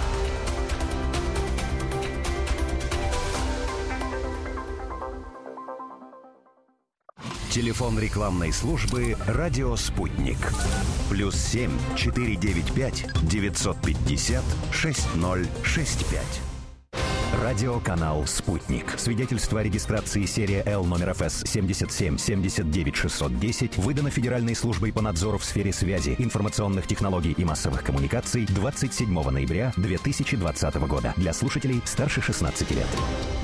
D: Телефон рекламной службы «Радио Спутник». Плюс семь четыре девять пять девятьсот пятьдесят шесть ноль шесть пять.
I: Радиоканал «Спутник». Свидетельство о регистрации серия Л номер эф эс семьдесят семь семьдесят девять шестьсот десять выдано Федеральной службой по надзору в сфере связи, информационных технологий и массовых коммуникаций двадцать седьмого ноября две тысячи двадцатого года. Для слушателей старше шестнадцати лет.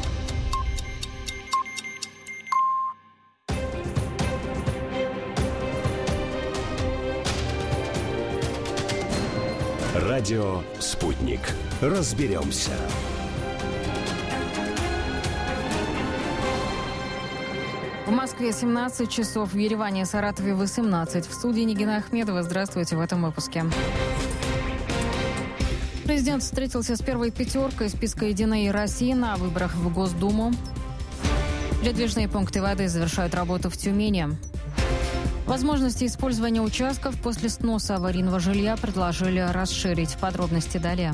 D: Радио «Спутник». Разберемся.
G: В Москве семнадцать часов, в Ереване и Саратове восемнадцать. В студии Нигина Ахмедова. Здравствуйте в этом выпуске. Президент встретился с первой пятеркой списка «Единой России» на выборах в Госдуму. Передвижные пункты воды завершают работу в Тюмени. Возможности использования участков после сноса аварийного жилья предложили расширить. Подробности далее.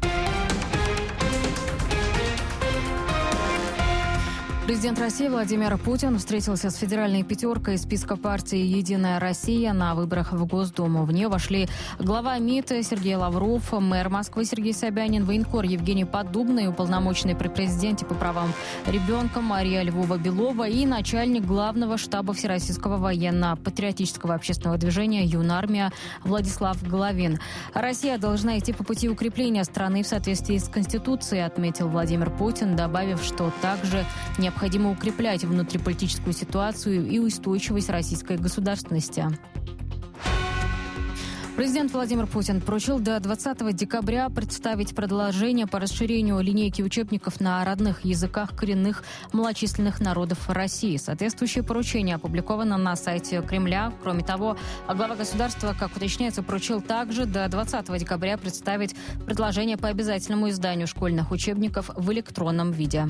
G: Президент России Владимир Путин встретился с федеральной пятеркой из списка партии «Единая Россия» на выборах в Госдуму. В нее вошли глава МИД Сергей Лавров, мэр Москвы Сергей Собянин, военкор Евгений Поддубный, уполномоченный при президенте по правам ребенка Мария Львова-Белова и начальник главного штаба Всероссийского военно-патриотического общественного движения «Юнармия» Владислав Головин. Россия должна идти по пути укрепления страны в соответствии с Конституцией, отметил Владимир Путин, добавив, что также необходимо Необходимо укреплять внутриполитическую ситуацию и устойчивость российской государственности. Президент Владимир Путин поручил до двадцатого декабря представить предложение по расширению линейки учебников на родных языках коренных малочисленных народов России. Соответствующее поручение опубликовано на сайте Кремля. Кроме того, глава государства, как уточняется, поручил также до двадцатого декабря представить предложение по обязательному изданию школьных учебников в электронном виде.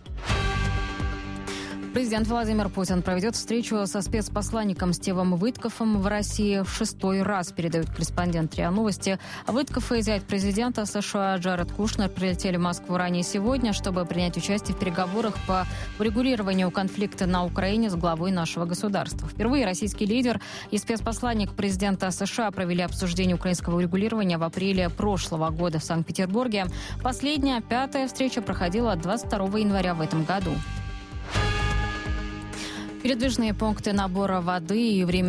G: Президент Владимир Путин проведет встречу со спецпосланником Стивом Виткофом в России в шестой раз, передают корреспондент РИА Новости. Виткоф и зять президента США Джаред Кушнер прилетели в Москву ранее сегодня, чтобы принять участие в переговорах по урегулированию конфликта на Украине с главой нашего государства. Впервые российский лидер и спецпосланник президента США провели обсуждение украинского урегулирования в апреле прошлого года в Санкт-Петербурге. Последняя, пятая встреча проходила двадцать второго января в этом году. Передвижные пункты набора воды и время